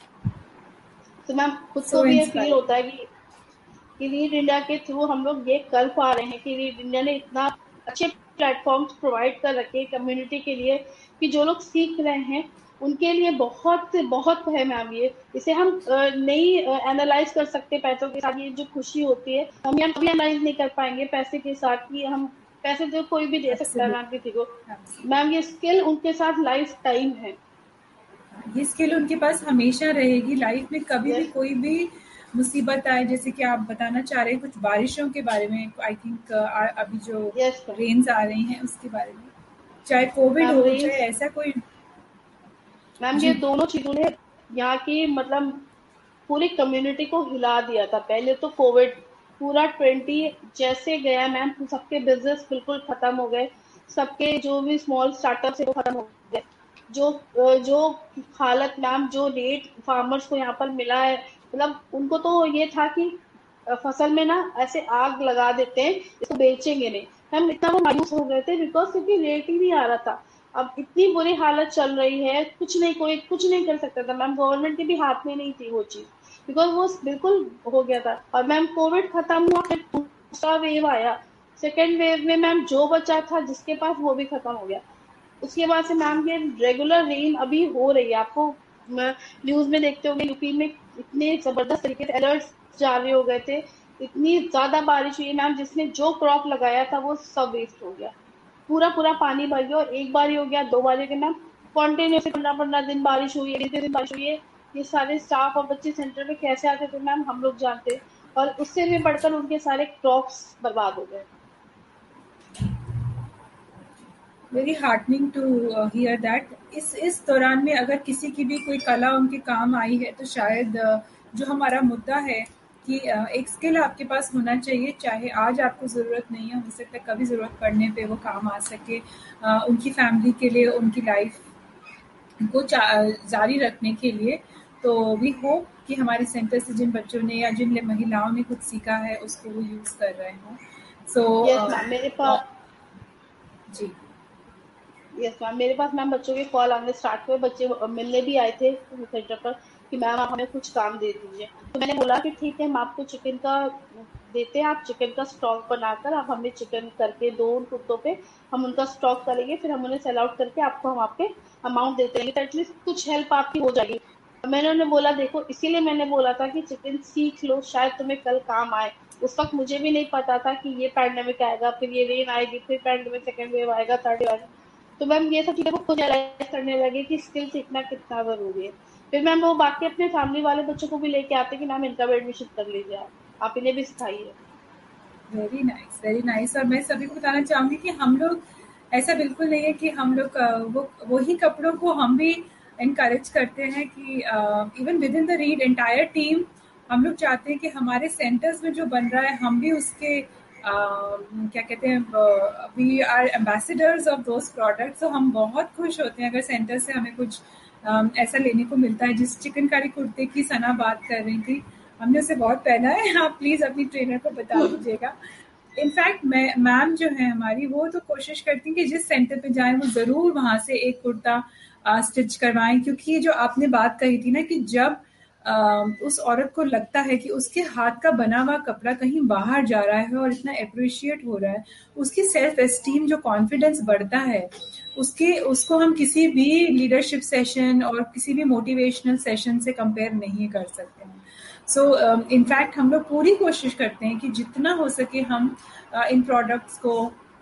Speaker 3: तो मैम खुद को
Speaker 2: So
Speaker 3: भी ये फील
Speaker 2: inspiring.
Speaker 3: होता है कि कि रीड इंडिया के थ्रू हम लोग ये कर पा रहे हैं कि रीड इंडिया ने इतना अच्छे प्लेटफॉर्म्स प्रोवाइड कर रखे कम्युनिटी के लिए कि जो लोग सीख रहे हैं उनके लिए बहुत बहुत है मैम। ये इसे हम नहीं एनालाइज कर सकते पैसों के साथ, ये जो खुशी होती है हम यहाँ कभी एनालाइज नहीं कर पाएंगे पैसे के साथ, कि हम पैसे तो कोई भी दे सकता है मैम किसी को। मैम ये स्किल उनके साथ लाइफ टाइम है।
Speaker 2: ये स्किल उनके पास हमेशा रहेगी लाइफ में, कभी भी
Speaker 3: Yes.
Speaker 2: कोई भी मुसीबत आए, जैसे कि आप बताना चाह रहे हैं कुछ बारिशों के बारे में, आई थिंक अभी जो
Speaker 3: Yes, ma'am.
Speaker 2: रेन्स आ रही हैं उसके बारे में, चाहे कोविड
Speaker 3: मैम
Speaker 2: हो
Speaker 3: रेंज
Speaker 2: चाहे ऐसा कोई।
Speaker 3: मैम
Speaker 2: जी
Speaker 3: ये दोनों चीजों ने यहाँ की मतलब पूरी कम्युनिटी को हिला दिया था। पहले तो कोविड पूरा ट्वेंटी जैसे गया मैम, सबके बिजनेस बिल्कुल खत्म हो गए, सबके जो भी स्मॉल स्टार्टअप है वो खत्म हो गए। जो अ, जो हालत मैम जो रेट फार्मर्स को यहाँ पर मिला है, मतलब उनको तो ये था कि अ, फसल में ना ऐसे आग लगा देते हैं, इसको बेचेंगे नहीं। हम इतना वो मायूस हो गए थे बिकॉज क्योंकि रेट ही नहीं आ रहा था। अब इतनी बुरी हालत चल रही है, कुछ नहीं, कोई कुछ नहीं कर सकता था मैम, गवर्नमेंट के भी हाथ में नहीं थी वो चीज, बिकॉज वो बिल्कुल हो गया था। और मैम कोविड खत्म हुआ, फिर दूसरा वेव आया, सेकेंड वेव में मैम जो बचा था जिसके पास वो भी खत्म हो गया। उसके बाद से मैम ये रेगुलर रेन अभी हो रही है, आपको न्यूज में देखते होंगे यूपी में इतने जबरदस्त तरीके से अलर्ट जारी हो गए थे, इतनी ज्यादा बारिश हुई मैम, जिसने जो क्रॉप लगाया था वो सब वेस्ट हो गया, पूरा पूरा पानी भर गया। और एक बार ही हो गया, दो बार हो गया मैम, कॉन्टिन्यूसली पंद्रह पंद्रह दिन बारिश हुई है, बीस दिन बारिश हुई है। ये सारे स्टाफ और बच्चे सेंटर पे कैसे आते थे मैम, हम लोग जानते। और उससे भी बढ़कर उनके सारे क्रॉप्स बर्बाद हो गए।
Speaker 2: Very heartening to here that. इस इस दौरान में अगर किसी की भी कोई कला उनके काम आई है तो शायद uh, जो हमारा मुद्दा है कि uh, एक स्किल आपके पास होना चाहिए, चाहे आज आपको ज़रूरत नहीं है, हो सकता है कभी ज़रूरत पड़ने पे वो काम आ सके uh, उनकी फैमिली के लिए, उनकी लाइफ को जारी रखने के लिए। तो वी होप कि हमारे सेंटर से जिन बच्चों ने या जिन महिलाओं ने कुछ सीखा है उसको वो यूज़ कर रहे हों। सो
Speaker 3: यस मैम, मेरे पास
Speaker 2: जी
Speaker 3: यस मैम मेरे पास मैम बच्चों के कॉल आने स्टार्ट हुए, बच्चे मिलने भी आए थे सेंटर पर कि मैम आप हमें कुछ काम दे दीजिए। तो मैंने बोला कि ठीक है, हम आपको चिकन का देते हैं, आप चिकन का स्टॉक बनाकर आप हमें चिकन करके दो उन कुत्तों पे, हम उनका स्टॉक करेंगे, फिर हम उन्हें सेल आउट करके आपको हम आपके अमाउंट देते रहेंगे, तो एटलीस्ट कुछ हेल्प आपकी हो जाएगी। मैंने उन्हें बोला देखो, इसीलिए मैंने बोला था कि चिकन सीख लो, शायद तुम्हें कल काम आए। उस वक्त मुझे भी नहीं पता था कि ये पैंडेमिक आएगा, फिर ये रेन आएगी, फिर पैंडेमिक सेकेंड वेव आएगा, थर्ड वेव आएगा। तो मैम ये सब चीजें को खुद रियलाइज करने लगे कि स्किल सीखना कितना जरूरी है। फिर मैम वो बाकी अपने फैमिली वाले बच्चों को भी लेके आते कि मैम इनका भी एडमिशन कर लीजिए, आप आप इन्हें भी सिखाइए।
Speaker 2: Very nice, very nice. और मैं सभी को बताना चाहूंगी कि हम लोग ऐसा बिल्कुल नहीं है कि हम लोग वो वही कपड़ों को हम भी इनकरेज करते हैं कि even with in the read entire team हम लोग चाहते हैं कि हमारे सेंटर्स में जो बन रहा है हम भी उसके uh, क्या कहते हैं, we are ambassadors of those products. तो हम बहुत खुश होते हैं अगर सेंटर से हमें कुछ um, ऐसा लेने को मिलता है। जिस चिकनकारी कुर्ते की सना बात कर रही थी, हमने उसे बहुत पहना है, आप प्लीज अपनी ट्रेनर को बता दीजिएगा। इनफैक्ट मैं मैम जो है हमारी वो तो कोशिश करती हैं कि जिस सेंटर पे जाएं वो जरूर वहां से एक कुर्ता स्टिच करवाएं, क्योंकि ये जो आपने बात कही थी ना कि जब आ, उस औरत को लगता है कि उसके हाथ का बना हुआ कपड़ा कहीं बाहर जा रहा है और इतना अप्रिशिएट हो रहा है, उसकी सेल्फ एस्टीम जो कॉन्फिडेंस बढ़ता है, उसके उसको हम किसी भी लीडरशिप सेशन और किसी भी मोटिवेशनल सेशन से कंपेयर नहीं कर सकते हैं। सो इनफैक्ट हम लोग पूरी कोशिश करते हैं कि जितना हो सके हम uh, इन प्रोडक्ट्स को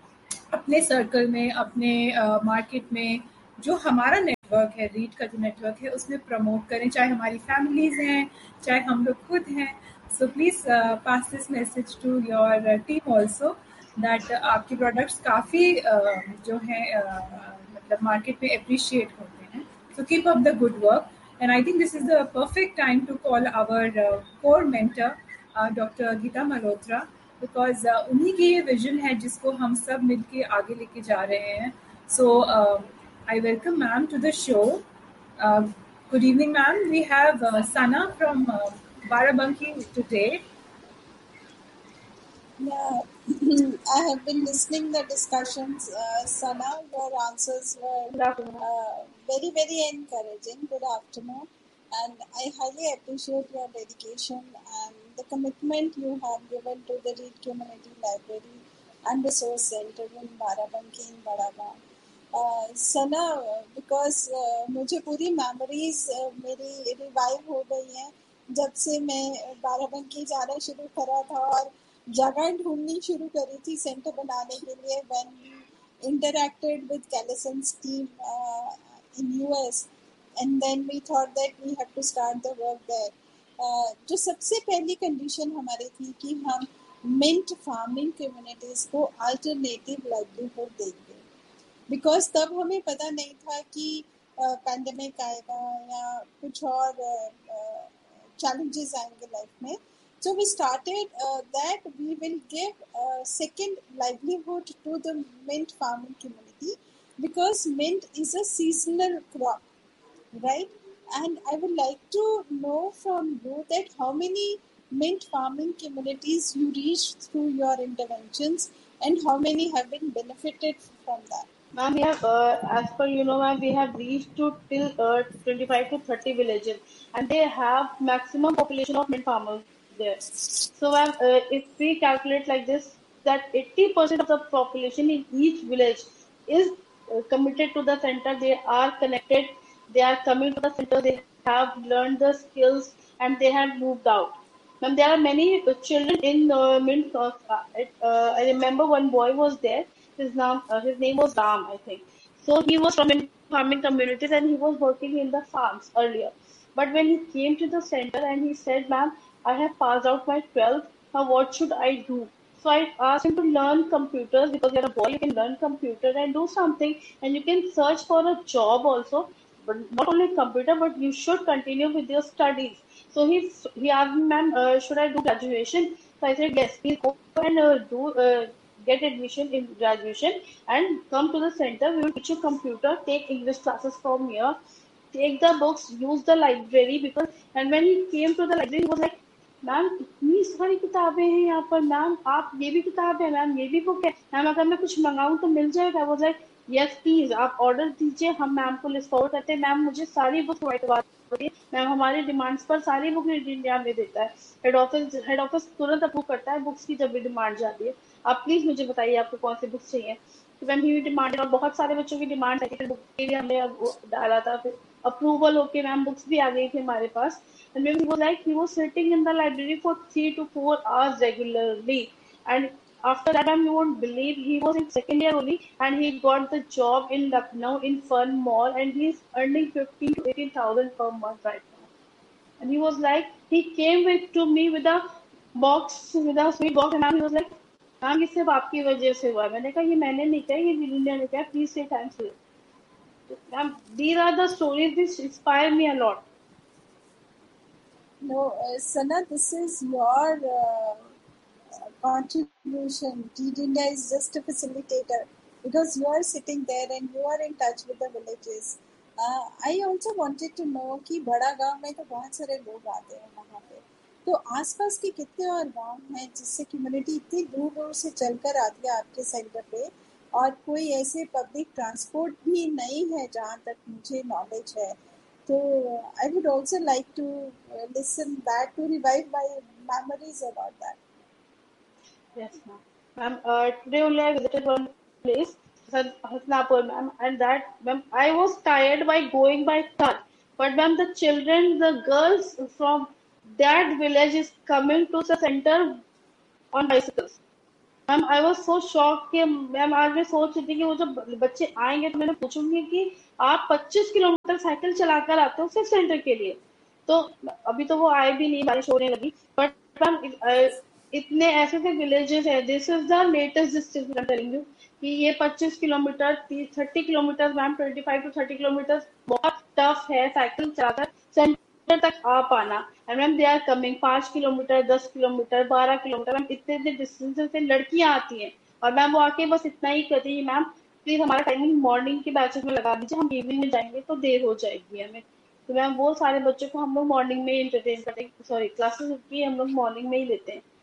Speaker 2: अपने सर्कल में, अपने मार्केट uh, में जो हमारा नेटवर्क है, रीड का जो नेटवर्क है, उसमें प्रमोट करें, चाहे हमारी फैमिलीज हैं, चाहे हम लोग खुद हैं। So please pass this message to your team also that आपके प्रोडक्ट्स काफ़ी uh, जो है uh, मतलब मार्केट में अप्रिशिएट होते हैं। So keep up the good work. And I think this is the perfect time to call our uh, core mentor, uh, Doctor Geeta Malhotra, because uh, उन्हीं की ये विजन है जिसको हम सब मिलके आगे लेके जा रहे हैं। So uh, I welcome ma'am to the show. Uh, good evening, ma'am. We have uh, Sana from uh, Barabanki today.
Speaker 4: Yeah, I have been listening the discussions. Uh, Sana, your answers were uh, very, very encouraging. Good afternoon. And I highly appreciate your dedication and the commitment you have given to the Reed Community Library and Resource Center in Barabanki in Badagaon. Uh, Sana, because uh, मुझे पूरी memories uh, मेरी revive हो गई हैं जब से मैं बाराबंकी जाना शुरू करा था और जगह ढूंढनी शुरू करी थी सेंटर बनाने के लिए। when we interacted with Callison's team uh, in U S, and then we thought that we have to start the work there. Uh, जो सबसे पहली कंडीशन हमारी थी कि हम मिंट फार्मिंग कम्युनिटीज़ को अल्टरनेटिव लाइवलीहुड देंगे, बिकॉज तब हमें पता नहीं था कि पैंडेमिक uh, आएगा या कुछ और चैलेंजेस uh, uh, आएंगे लाइफ में. So we started uh, that we will give a second livelihood to the mint farming community, because mint is a seasonal crop, right? And I would like to know from you that how many mint farming communities you reached through your interventions and how many have been benefited from that.
Speaker 3: Ma'am, we have, uh, as per you know, ma'am, we have reached to till uh, twenty-five to thirty villages, and they have maximum population of mint farmers there. So, ma'am, uh, if we calculate like this, that eighty percent of the population in each village is uh, committed to the center. They are connected. They are coming to the center. They have learned the skills, and they have moved out. Ma'am, there are many uh, children in uh, mint. Uh, uh, I remember one boy was there. His name, uh, his name was Ram, I think. So he was from in farming communities and he was working in the farms earlier. But when he came to the center and he said, "Ma'am, I have passed out my twelfth. Now what should I do?" So I asked him to learn computers, because you're a boy, you can learn computer and do something, and you can search for a job also. But not only computer, but you should continue with your studies. So he he asked me, "Ma'am, uh, should I do graduation?" So I said, "Yes, please go and uh, do." Uh, get admission in graduation and come to the center. We will teach you computer, take English classes from here, take the books, use the library. Because and when he came to the library, he was like, "ma'am इतनी सारी किताबें हैं यहाँ पर, मैम आप ये भी किताब है, मैम ये भी बुक है, मैम अगर मैं कुछ मंगाऊँ तो मिल जाएगा?" वो लाइक, "यस प्लीज, आप ऑर्डर दीजिए, हम मैम को लिस्ट फॉरवर्ड करते हैं, मैम मुझे सारी बुक प्रोवाइड करवा दीजिए, मैम हमारे डिमांड्स पर सारी बुक इंडिया में देता है, हेड ऑफिस हेड ऑफिस तुरंत अप्रूव करता है बुक्स की जब भी डिमांड जाती है, आप प्लीज मुझे बताइए आपको कौन सी बुक्स चाहिए." तो मैम ही डिमांडेड, और बहुत सारे बच्चों की डिमांड है, बुक के लिए हमने डाला था, फिर अप्रूवल होके मैम बुक्स भी आ गई थी हमारे पास. And maybe he was like, he was sitting in the library for three to four hours regularly. And after that, you won't believe, he was in second year only, and he got the job in Lucknow in Fun Mall, and he's earning fifteen to eighteen thousand per month right now. And he was like, he came with to me with a box, with a sweet box, and he was like, "ma'am ये सिर्फ आपकी वजह से हुआ." मैंने कहा, "ये मैंने नहीं कहा, ये विलिंडा ने कहा, प्लीज से thanks to." Ma'am, these are the stories which inspire me a lot.
Speaker 4: No, uh, Sana, this is your uh, contribution. Teed India is just a facilitator, because you are sitting there and you are in touch with the villages. Uh, I also wanted to know कि बड़ा गांव में तो बहुत सारे लोग आते हैं वहाँ पे, तो आसपास के कितने और गांव हैं जिससे कम्युनिटी इतनी दूर दूर से चलकर आती है आपके सेंटर पे, और कोई ऐसे पब्लिक ट्रांसपोर्ट भी नहीं है जहाँ तक मुझे नॉलेज है. So I would also like to uh, listen that to revive my memories about that.
Speaker 3: Yes, ma'am. Ma'am, uh, today only I visited one place, Hasnapur, ma'am, and that, ma'am, I was tired by going by car. But ma'am, the children, the girls from that village is coming to the center on bicycles. Ma'am I was so shock कि मैम आज मैं सोच रही थी कि वो जब बच्चे आएंगे तो मैंने पूछूंगी कि आप पच्चीस किलोमीटर साइकिल चलाकर आते हो सिर्फ सेंटर के लिए. तो अभी तो वो आए भी नहीं, बारिश होने लगी, बट मैम इतने ऐसे ऐसे विलेजेस है. This is the latest distance I am telling you कि ये पच्चीस kilometre thirty kilometre ma'am twenty five to thirty kilometre बहुत टफ है साइकिल चलाकर सेंटर तक आ पाना. And ma'am they are coming पांच किलोमीटर दस किलोमीटर बारह किलोमीटर मैम इतने इतने डिस्टेंस से लड़कियां आती हैं, और मैम वो आके बस इतना ही कहती है, "मैम प्लीज हमारा टाइमिंग मॉर्निंग के बैचेस में लगा दीजिए, हम इवनिंग में जाएंगे तो देर हो जाएगी हमें." तो मैम वो सारे बच्चों को हम लोग मॉर्निंग में एंटरटेन करते हैं, सॉरी क्लासेस की हम लोग मॉर्निंग में ही लेते हैं.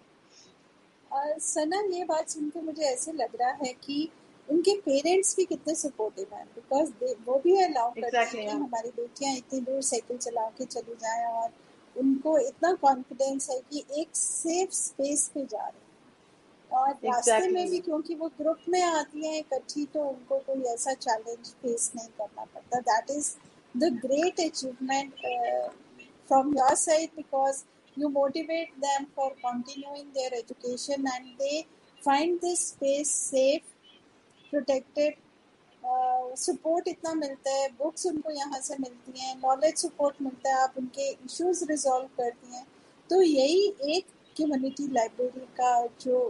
Speaker 4: uh, सना, ये बात सुनकर मुझे ऐसे लग रहा है कि उनके पेरेंट्स भी कितने सपोर्टिव हैं, बिकॉज वो भी अलाउ करते
Speaker 3: exactly,
Speaker 4: हैं कि
Speaker 3: yeah.
Speaker 4: हमारी बेटियां इतनी दूर साइकिल चला के चली जाएं, और उनको इतना कॉन्फिडेंस है कि एक सेफ स्पेस पे जा रहे हैं, और
Speaker 3: exactly.
Speaker 4: रास्ते में भी क्योंकि वो ग्रुप में आती हैं इकट्ठी, तो उनको कोई ऐसा चैलेंज फेस नहीं करना पड़ता. That is the great achievement from your side, because you motivate them for continuing their education and they find this space safe, protected, support इतना मिलता है, बुक्स उनको यहाँ से मिलती हैं, नॉलेज सपोर्ट मिलता है, आप उनके इश्यूज रिजॉल्व करती हैं। तो यही एक कम्युनिटी लाइब्रेरी का जो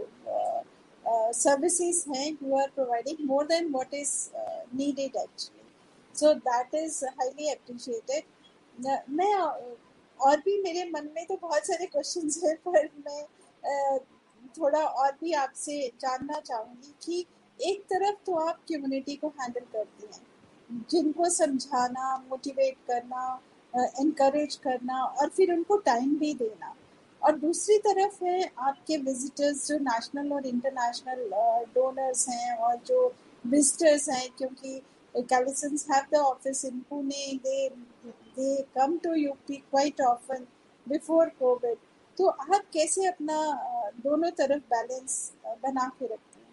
Speaker 4: सर्विसेज हैं you are providing more than what is needed actually, so that is highly appreciated. मैं और भी मेरे मन में तो बहुत सारे क्वेश्चंस हैं, पर मैं uh, थोड़ा और भी आपसे जानना चाहूँगी कि एक तरफ तो आप कम्युनिटी को हैंडल करती हैं, जिनको समझाना, मोटिवेट करना, इनकरेज uh, करना और फिर उनको टाइम भी देना, और दूसरी तरफ है आपके विजिटर्स जो नेशनल और इंटरनेशनल डोनर्स हैं और जो विजिटर्स हैं, क्योंकि Calisons have the office in Pune, they they come to U P quite often before COVID. तो आप कैसे अपना दोनों तरफ बैलेंस बना के रखते हैं?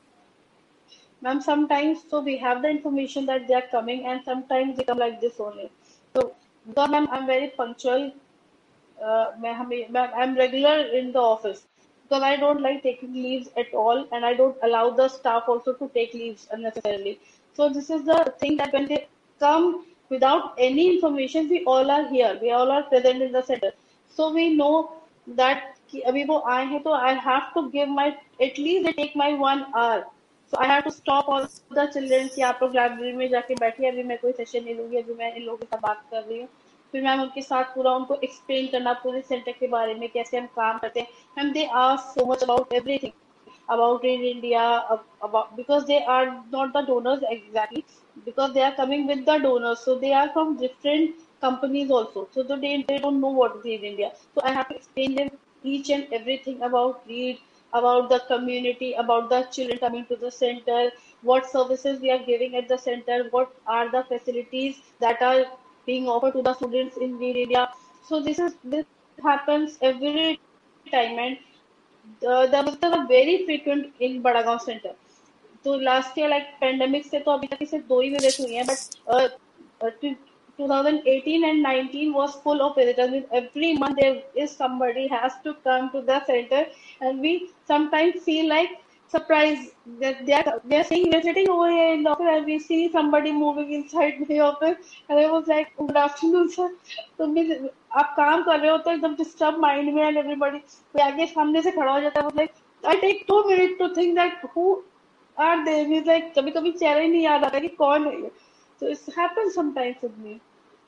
Speaker 3: Ma'am, sometimes so we have the information that they are coming, and sometimes they come like this only. So, because ma'am, I'm very punctual. Uh, मैं हमें मैं I'm regular in the office because I don't like taking leaves at all, and I don't allow the staff also to take leaves unnecessarily. So this is the thing that when they come without any information, we all are here. We all are present in the center. So we know that कि अभी वो आए हैं तो I have to give my at least they take my one hour. So I have to stop all the children कि आप लोग लाइब्रेरी में जाके बैठिए, अभी मैं कोई सेशन नहीं लूंगी, अभी मैं इन लोगों के साथ बात कर रही हूँ। फिर मैम उनके साथ पूरा उनको एक्सप्लेन करना पूरे सेंटर के बारे में, कैसे हम काम करते हैं। Ma'am they ask so much about everything about in India, about because they are not the donors exactly, because they are coming with the donors, so they are from different companies also, so they, they don't know what is in India. So I have to explain them each and everything about READ, about the community, about the children coming to the center, what services we are giving at the center, what are the facilities that are being offered to the students in READ India. So this is this happens every time, and the, the visitors are very frequent in Badagaon Center. तो लास्ट ईयर लाइक पेंडेमिक से तो अभी तक सिर्फ दो ही विजिट हुई हैं, but twenty eighteen and nineteen was full of visitors. With every month there is somebody has to come to the center, and we sometimes feel like surprised that they are they are saying we're sitting over here in the office and we see somebody moving inside the office, and I was like, good afternoon sir. तो भी आप काम कर रहे हो तो एकदम डिस्टर्ब माइंड में, एंड एवरीबडी कोई आगे सामने से खड़ा हो जाता है, like I take to minute to think that who are they, means like कभी कभी चेहरा ही नहीं याद आता कि कौन है ये. So it happens sometimes with me.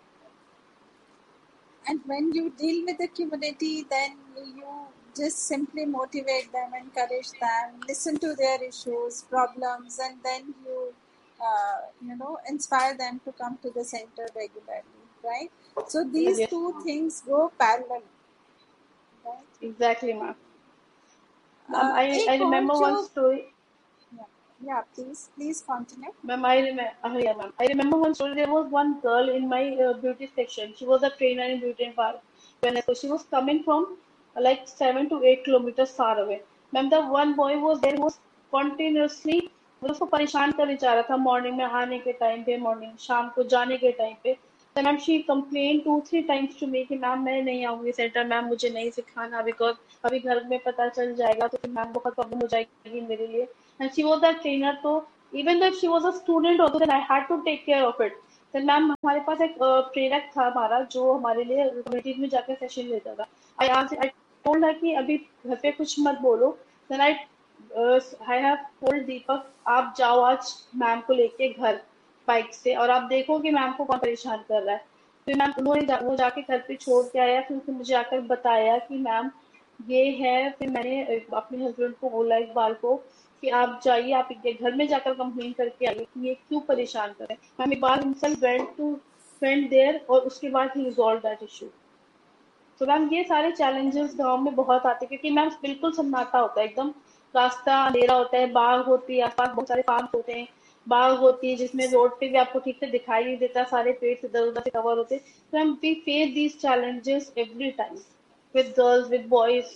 Speaker 4: And when you deal with the community, then you just simply motivate them, encourage them, listen to their issues, problems, and then you, uh, you know, inspire them to come to the center regularly, right? So these
Speaker 3: Yes,
Speaker 4: two
Speaker 3: ma'am.
Speaker 4: things go parallel, right?
Speaker 3: Exactly, ma'am. Ma'am,
Speaker 4: Uh,
Speaker 3: I, I
Speaker 4: एक और
Speaker 3: remember
Speaker 4: जो,
Speaker 3: one story.
Speaker 4: yeah, yeah, please, please continue.
Speaker 3: Ma'am, I remember. Uh, yeah, ma'am. I remember one story. There was one girl in my uh, beauty section. She was a trainer in beauty and parlor. When I, so she was coming from uh, like seven to eight kilometers far away. Ma'am, the one boy was there who was continuously मतलब उसको परेशान कर जा रहा था, मॉर्निंग में आने के टाइम पे, मॉर्निंग शाम को जाने के टाइम पे. तो ma'am she complain to three times to me कि मैम मैं नहीं आऊंगी सेंटर, मैम मुझे नहीं सिखाना, बिकॉज अभी घर में पता चल जाएगा तो फिर मैम बहुत प्रॉब्लम हो जाएगी मेरे लिए. And she was the trainer, तो even though she was a student also, then I had to take care of it. then ma'am हमारे पास एक प्रेरक था हमारा जो हमारे लिए कम्युनिटी में जाकर सेशन लेता था. आई आज आई टोल्ड हर कि अभी घर पे कुछ मत बोलो. Then I I have told दीपक आप जाओ आज मैम को लेके घर बाइक से, और आप देखो कि मैम को कौन परेशान कर रहा है. फिर मैम उन्होंने जा, वो जाके घर पे छोड़ के आया, फिर उसने मुझे आकर बताया कि मैम ये है. फिर मैंने अपने हस्बैंड को बोला इकबाल को कि आप जाइए, आप इनके घर में जाकर कंप्लेन करके आइए कि ये क्यों परेशान कर रहे हैं. हम Iqbal himself went to went there, और उसके बाद ही रिजॉल्व दैट इशू. तो मैम ये सारे चैलेंजेस गांव में बहुत आते हैं, क्योंकि मैम बिल्कुल सन्नाटा होता है, एकदम रास्ता अंधेरा होता है, बाग होती है आसपास, बहुत सारे फार्म होते हैं, बाग होती है जिसमें रोड पे भी आपको ठीक से दिखाई नहीं देता, सारे पेड़ इधर उधर से कवर होते हैं. तो ma'am we face these challenges every time with girls with boys.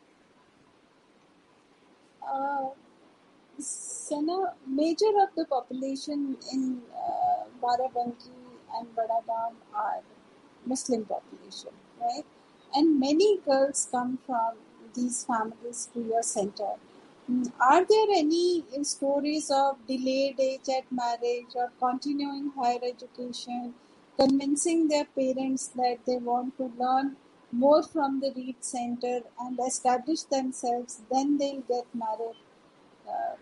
Speaker 4: Uh, Sana, major of the population in uh, Barabanki and Badagaon are Muslim population, right? And many girls come from these families to your center. Mm, Are there any uh, stories of delayed age at marriage or continuing higher education, convincing their parents that they want to learn more from the Reed Center and establish themselves, then they'll get married? Uh,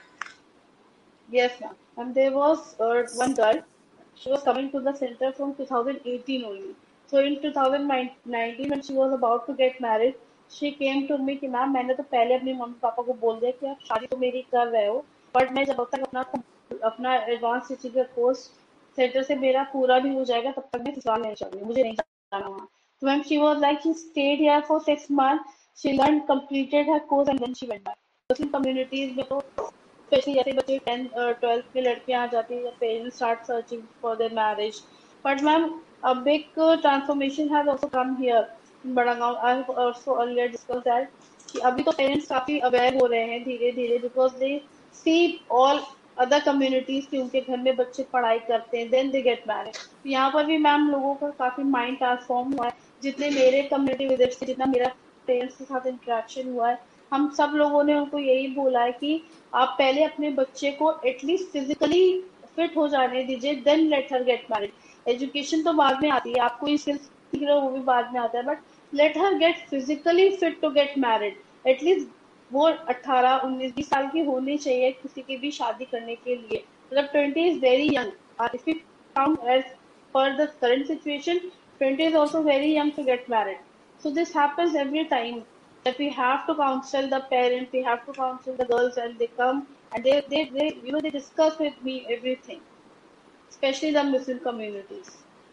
Speaker 3: Yes, ma'am. And there was uh, one girl. She was coming to the center from two thousand eighteen only. So in two thousand nineteen when she was about to get married, she came to me कि मैम मैंने तो पहले अपने मम्मी पापा को बोल दिया कि आप शादी तो मेरी कर रहे हो, बट मैं जब तक अपना अपना एडवांस टीचिंग का कोर्स सेंटर से मेरा पूरा नहीं हो जाएगा तब तक मैं ससुराल नहीं चलूंगी, मुझे नहीं जाना वहाँ. So when she was like she stayed here for six months, she learned, completed her course and then she went back. Muslim communities में तो स्पेशली जैसे बच्चे टेंथ ट्वेल्थ में लड़कियां आ जाती है, parents start searching for their marriage. But ma'am a big uh, transformation has also come here in Badaगांव. I have also earlier discussed that कि अभी तो पेरेंट्स काफी अवेयर हो रहे हैं धीरे धीरे, because they see all other communities कि उनके घर में बच्चे पढ़ाई करते हैं, देन दे गेट मैरिड. तो यहाँ पर भी मैम लोगों का काफी माइंड ट्रांसफॉर्म हुआ है. जितने मेरे कम्युनिटी विजिट से, जितना मेरा पेरेंट्स के साथ इंटरेक्शन हुआ है, हम सब लोगों ने उनको यही बोला है कि आप पहले अपने बच्चे को एटलीस्ट फिजिकली फिट हो जाने दीजिए, then let her get married. Education तो बाद में आती है, आप कोई स्किल्स सीख रहे हो वो भी बाद में आता है, but let her gate physically fit to get married. At least वो अट्ठारह उन्नीस बीस साल की होनी चाहिए किसी की भी शादी करने के लिए. मतलब twenty is very young. If you count as per the current situation, twenty is also very young to get married. So this happens every time that we have to counsel the parents, we have to counsel the girls, and they come and they, they, they you know, they discuss with me everything, especially the Muslim communities.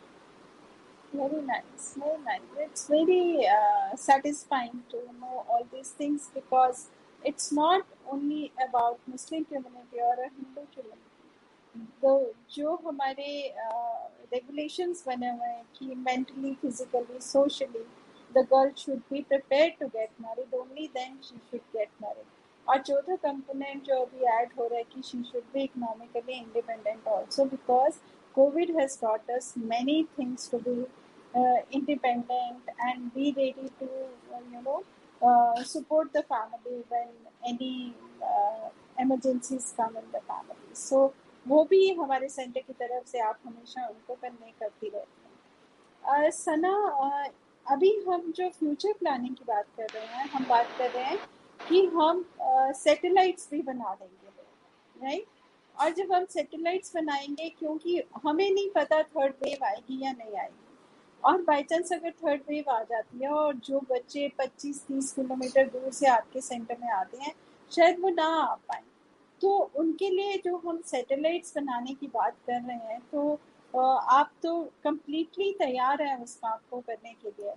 Speaker 4: Very nice, very nice. It's very uh, satisfying to know all these things because it's not only about Muslim community or a Hindu community. तो जो हमारे रेगुलेशंस बने हुए हैं कि mentally, physically, socially the girl should be prepared to get married, only then she should get married. और चौथा कंपोनेंट जो अभी ऐड हो रहा है कि she should be economically independent also because COVID has taught us many things to be uh, independent and be ready to, uh, you know, uh, support the family when any uh, emergencies come in the family. So वो भी हमारे सेंटर की तरफ से आप हमेशा उनको कन्वे करती रहती हैं. सना, uh, अभी हम जो फ्यूचर प्लानिंग की बात कर रहे हैं, हम बात कर रहे हैं कि हम सैटेलाइट्स uh, भी बना देंगे, राइट? और जब हम सैटेलाइट्स बनाएंगे, क्योंकि हमें नहीं पता थर्ड वेव आएगी या नहीं आएगी, और बाई चांस अगर थर्ड वेव आ जाती है और जो बच्चे पच्चीस तीस किलोमीटर दूर से आपके सेंटर में आते हैं शायद वो ना आ पाए, तो उनके लिए जो हम सैटेलाइट्स बनाने की बात कर रहे हैं, तो आप तो कम्प्लीटली तैयार हैं उस काम को करने के लिए.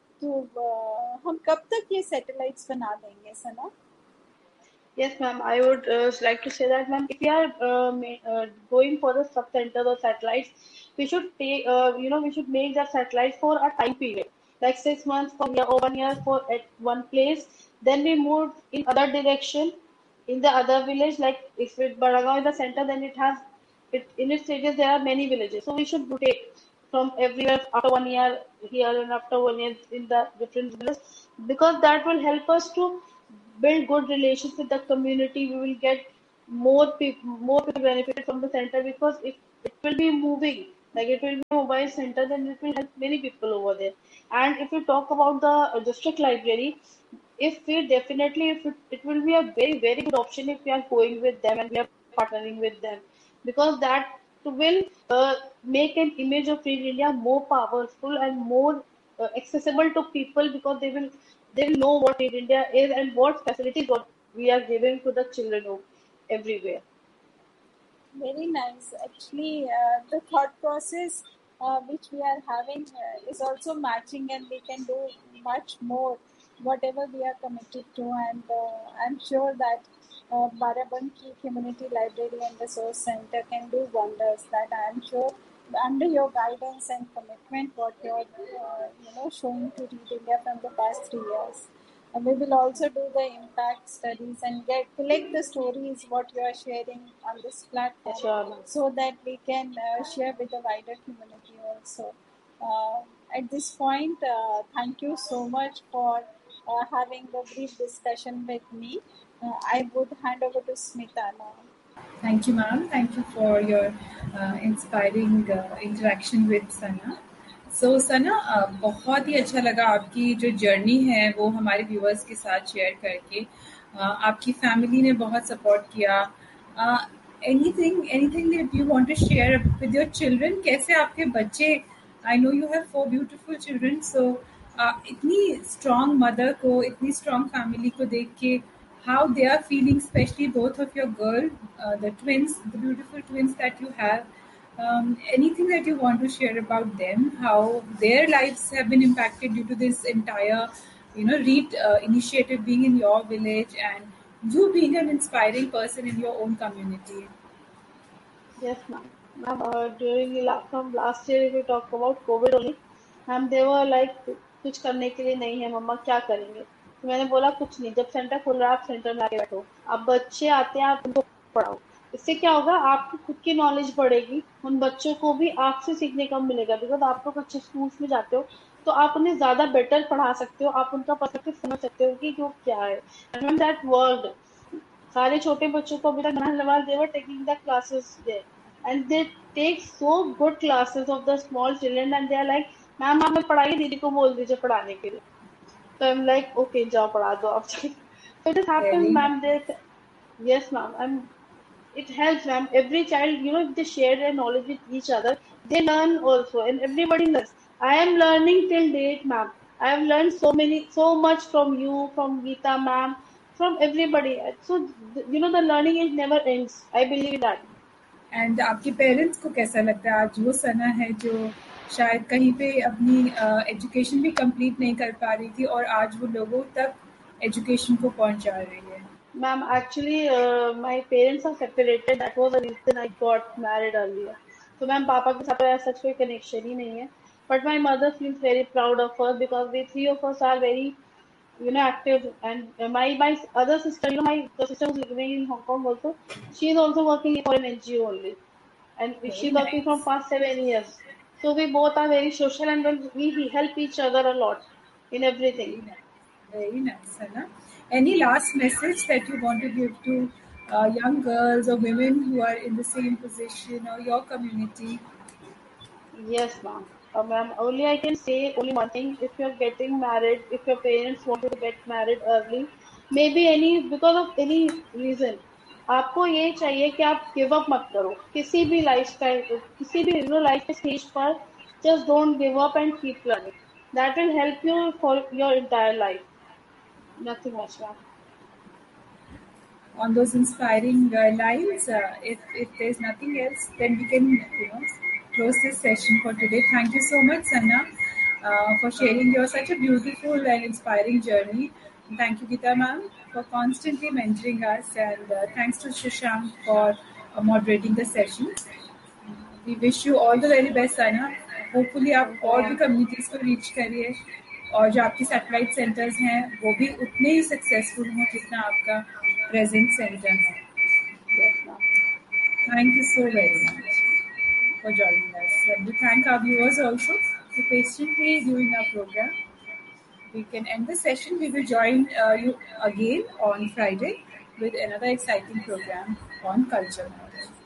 Speaker 4: तो हम कब तक ये सैटेलाइट्स बना देंगे सना?
Speaker 3: Yes, ma'am. I would uh, like to say that, ma'am, if we are uh, ma- uh, going for the sub centers or satellites, we should take, uh, you know, we should make that satellite for a time period, like six months for year or one year for at one place. Then we move in other direction in the other village. Like if it Baragaon is the center, then it has it in its stages there are many villages. So we should rotate from everywhere after one year here and after one year in the different villages, because that will help us to build good relations with the community. We will get more people, more people benefited from the center, because if it will be moving, like it will be a mobile center, then it will help many people over there. And if we talk about the uh, district library, if we definitely, if it, it will be a very very good option if we are going with them and we are partnering with them, because that will uh, make an image of Free India more powerful and more uh, accessible to people, because they will they will know what Free India is and what facilities what we are giving to the children of everywhere.
Speaker 4: Very nice. Actually, uh, the thought process uh, which we are having uh, is also matching, and we can do much more whatever we are committed to. And uh, I'm sure that uh, Barabanki Community Library and Resource Center can do wonders. That I'm sure under your guidance and commitment, what you're uh, you know showing to Read India from the past three years. And we will also do the impact studies and get collect the stories what you are sharing on this platform,
Speaker 3: Sure.
Speaker 4: so that we can uh, share with the wider community also. Uh, at this point, uh, thank you so much for uh, having the brief discussion with me. uh, I would hand over to Smita now.
Speaker 2: Thank you, ma'am. Thank you for your uh, inspiring uh, interaction with Sana. So Sana, uh, बहुत ही अच्छा लगा आपकी जो जर्नी है वो हमारे व्यूअर्स के साथ शेयर करके. uh, आपकी फैमिली ने बहुत सपोर्ट किया. uh, anything anything that you want to share with your children? कैसे आपके बच्चे, I know you have four beautiful children, so uh, इतनी strong mother को, इतनी strong family को देख के how they are feeling, especially both of your girl, uh, the twins, the beautiful twins that you have. Um, anything that you want to share about them, how their lives have been impacted due to this entire, you know, REAT uh, initiative being in your village and you being an inspiring person in your own community.
Speaker 3: Yes, ma'am. Ma'am, uh, during the la- from last year, if we talk about COVID only, ma'am, they were like कुछ करने के लिए नहीं है मम्मा, क्या करेंगे? तो मैंने बोला कुछ नहीं, जब सेंटर खुल रहा है आप सेंटर में आके बैठो, अब बच्चे आते हैं आप उनको पढ़ाओ. इससे क्या होगा, आपकी खुद की नॉलेज बढ़ेगी, उन बच्चों को भी आपसे सीखने का मिलेगा. बिकॉज आप लोग अच्छे स्कूल्स में जाते हो तो आप उन्हें ज्यादा बेटर पढ़ा सकते हो, आप उनका पर्सपेक्टिव समझ सकते हो कि वो क्या है. एंड दैट वर्ल्ड सारे छोटे बच्चों को अभी तक नहलवाल they were taking the classes there and they take so good classes of the small children and they are like ma'am आप पढ़ाइए, दीदी को बोल दीजिए पढ़ाने के लिए. So I'm like okay जाओ पढ़ा दो आप. So it has happened,
Speaker 2: Very
Speaker 3: ma'am.
Speaker 2: nice.
Speaker 3: That yes, ma'am. I'm. It helps, ma'am. Every child, you know, if they share their knowledge with each other, they learn also, and everybody learns. I am learning till date, ma'am. I have learned so many, so much from you, from Geeta, ma'am, from everybody. So you know, the learning is never ends. I believe in that.
Speaker 2: And आपके पेरेंट्स को कैसा लगता है आज वो सना है जो शायद कहीं पे अपनी एजुकेशन भी कंप्लीट नहीं कर पा रही थी और आज वो लोगों तक एजुकेशन को पहुंचा रही है?
Speaker 3: Ma'am, actually, uh, my parents are separated. That was the reason I got married earlier. So, ma'am, पापा के साथ ऐसा कोई connection ही नहीं है. But my mother feels very proud of us because we three of us are very, you know, active. And uh, my my other sister, you know, my sister who's living in Hong Kong also, she is also working for an N G O only, and
Speaker 2: very
Speaker 3: she's working from
Speaker 2: nice.
Speaker 3: past seven years. So we both are very social and we we help each other a lot in everything.
Speaker 2: Very nice. Very nice Sana. Any last message that you want to give to uh, young girls or women who are in the same position or your community?
Speaker 3: Yes, ma'am. Uh, ma'am, only I can say only one thing. If you're getting married, if your parents want you to get married early, maybe any because of any reason, आपको ये चाहिए कि आप गिव अप मत करो किसी भी लाइफ स्टाइल किसी भी यू नो लाइफ के स्टेज पर. Just don't give up and keep learning. That will help you for your entire life. Nothing much, ma'am.
Speaker 2: On those inspiring uh, lines, uh, if, if there's nothing else, then we can, you know, close this session for today. Thank you so much, Sana, uh, for sharing your such a beautiful and inspiring journey. And thank you, Geeta ma'am, for constantly mentoring us. And uh, thanks to Shashank for uh, moderating the session. We wish you all the very best, Sana. Hopefully आप और भी communities को reach करिए और जो आपकी satellite centers हैं वो भी उतने ही successful हों जितना आपका present center है.
Speaker 3: Yes, ma'am.
Speaker 2: Thank you so very much for joining us. And we thank our viewers also for patiently viewing our program. We can end the session. We will join uh, you again on Friday with another exciting program on culture.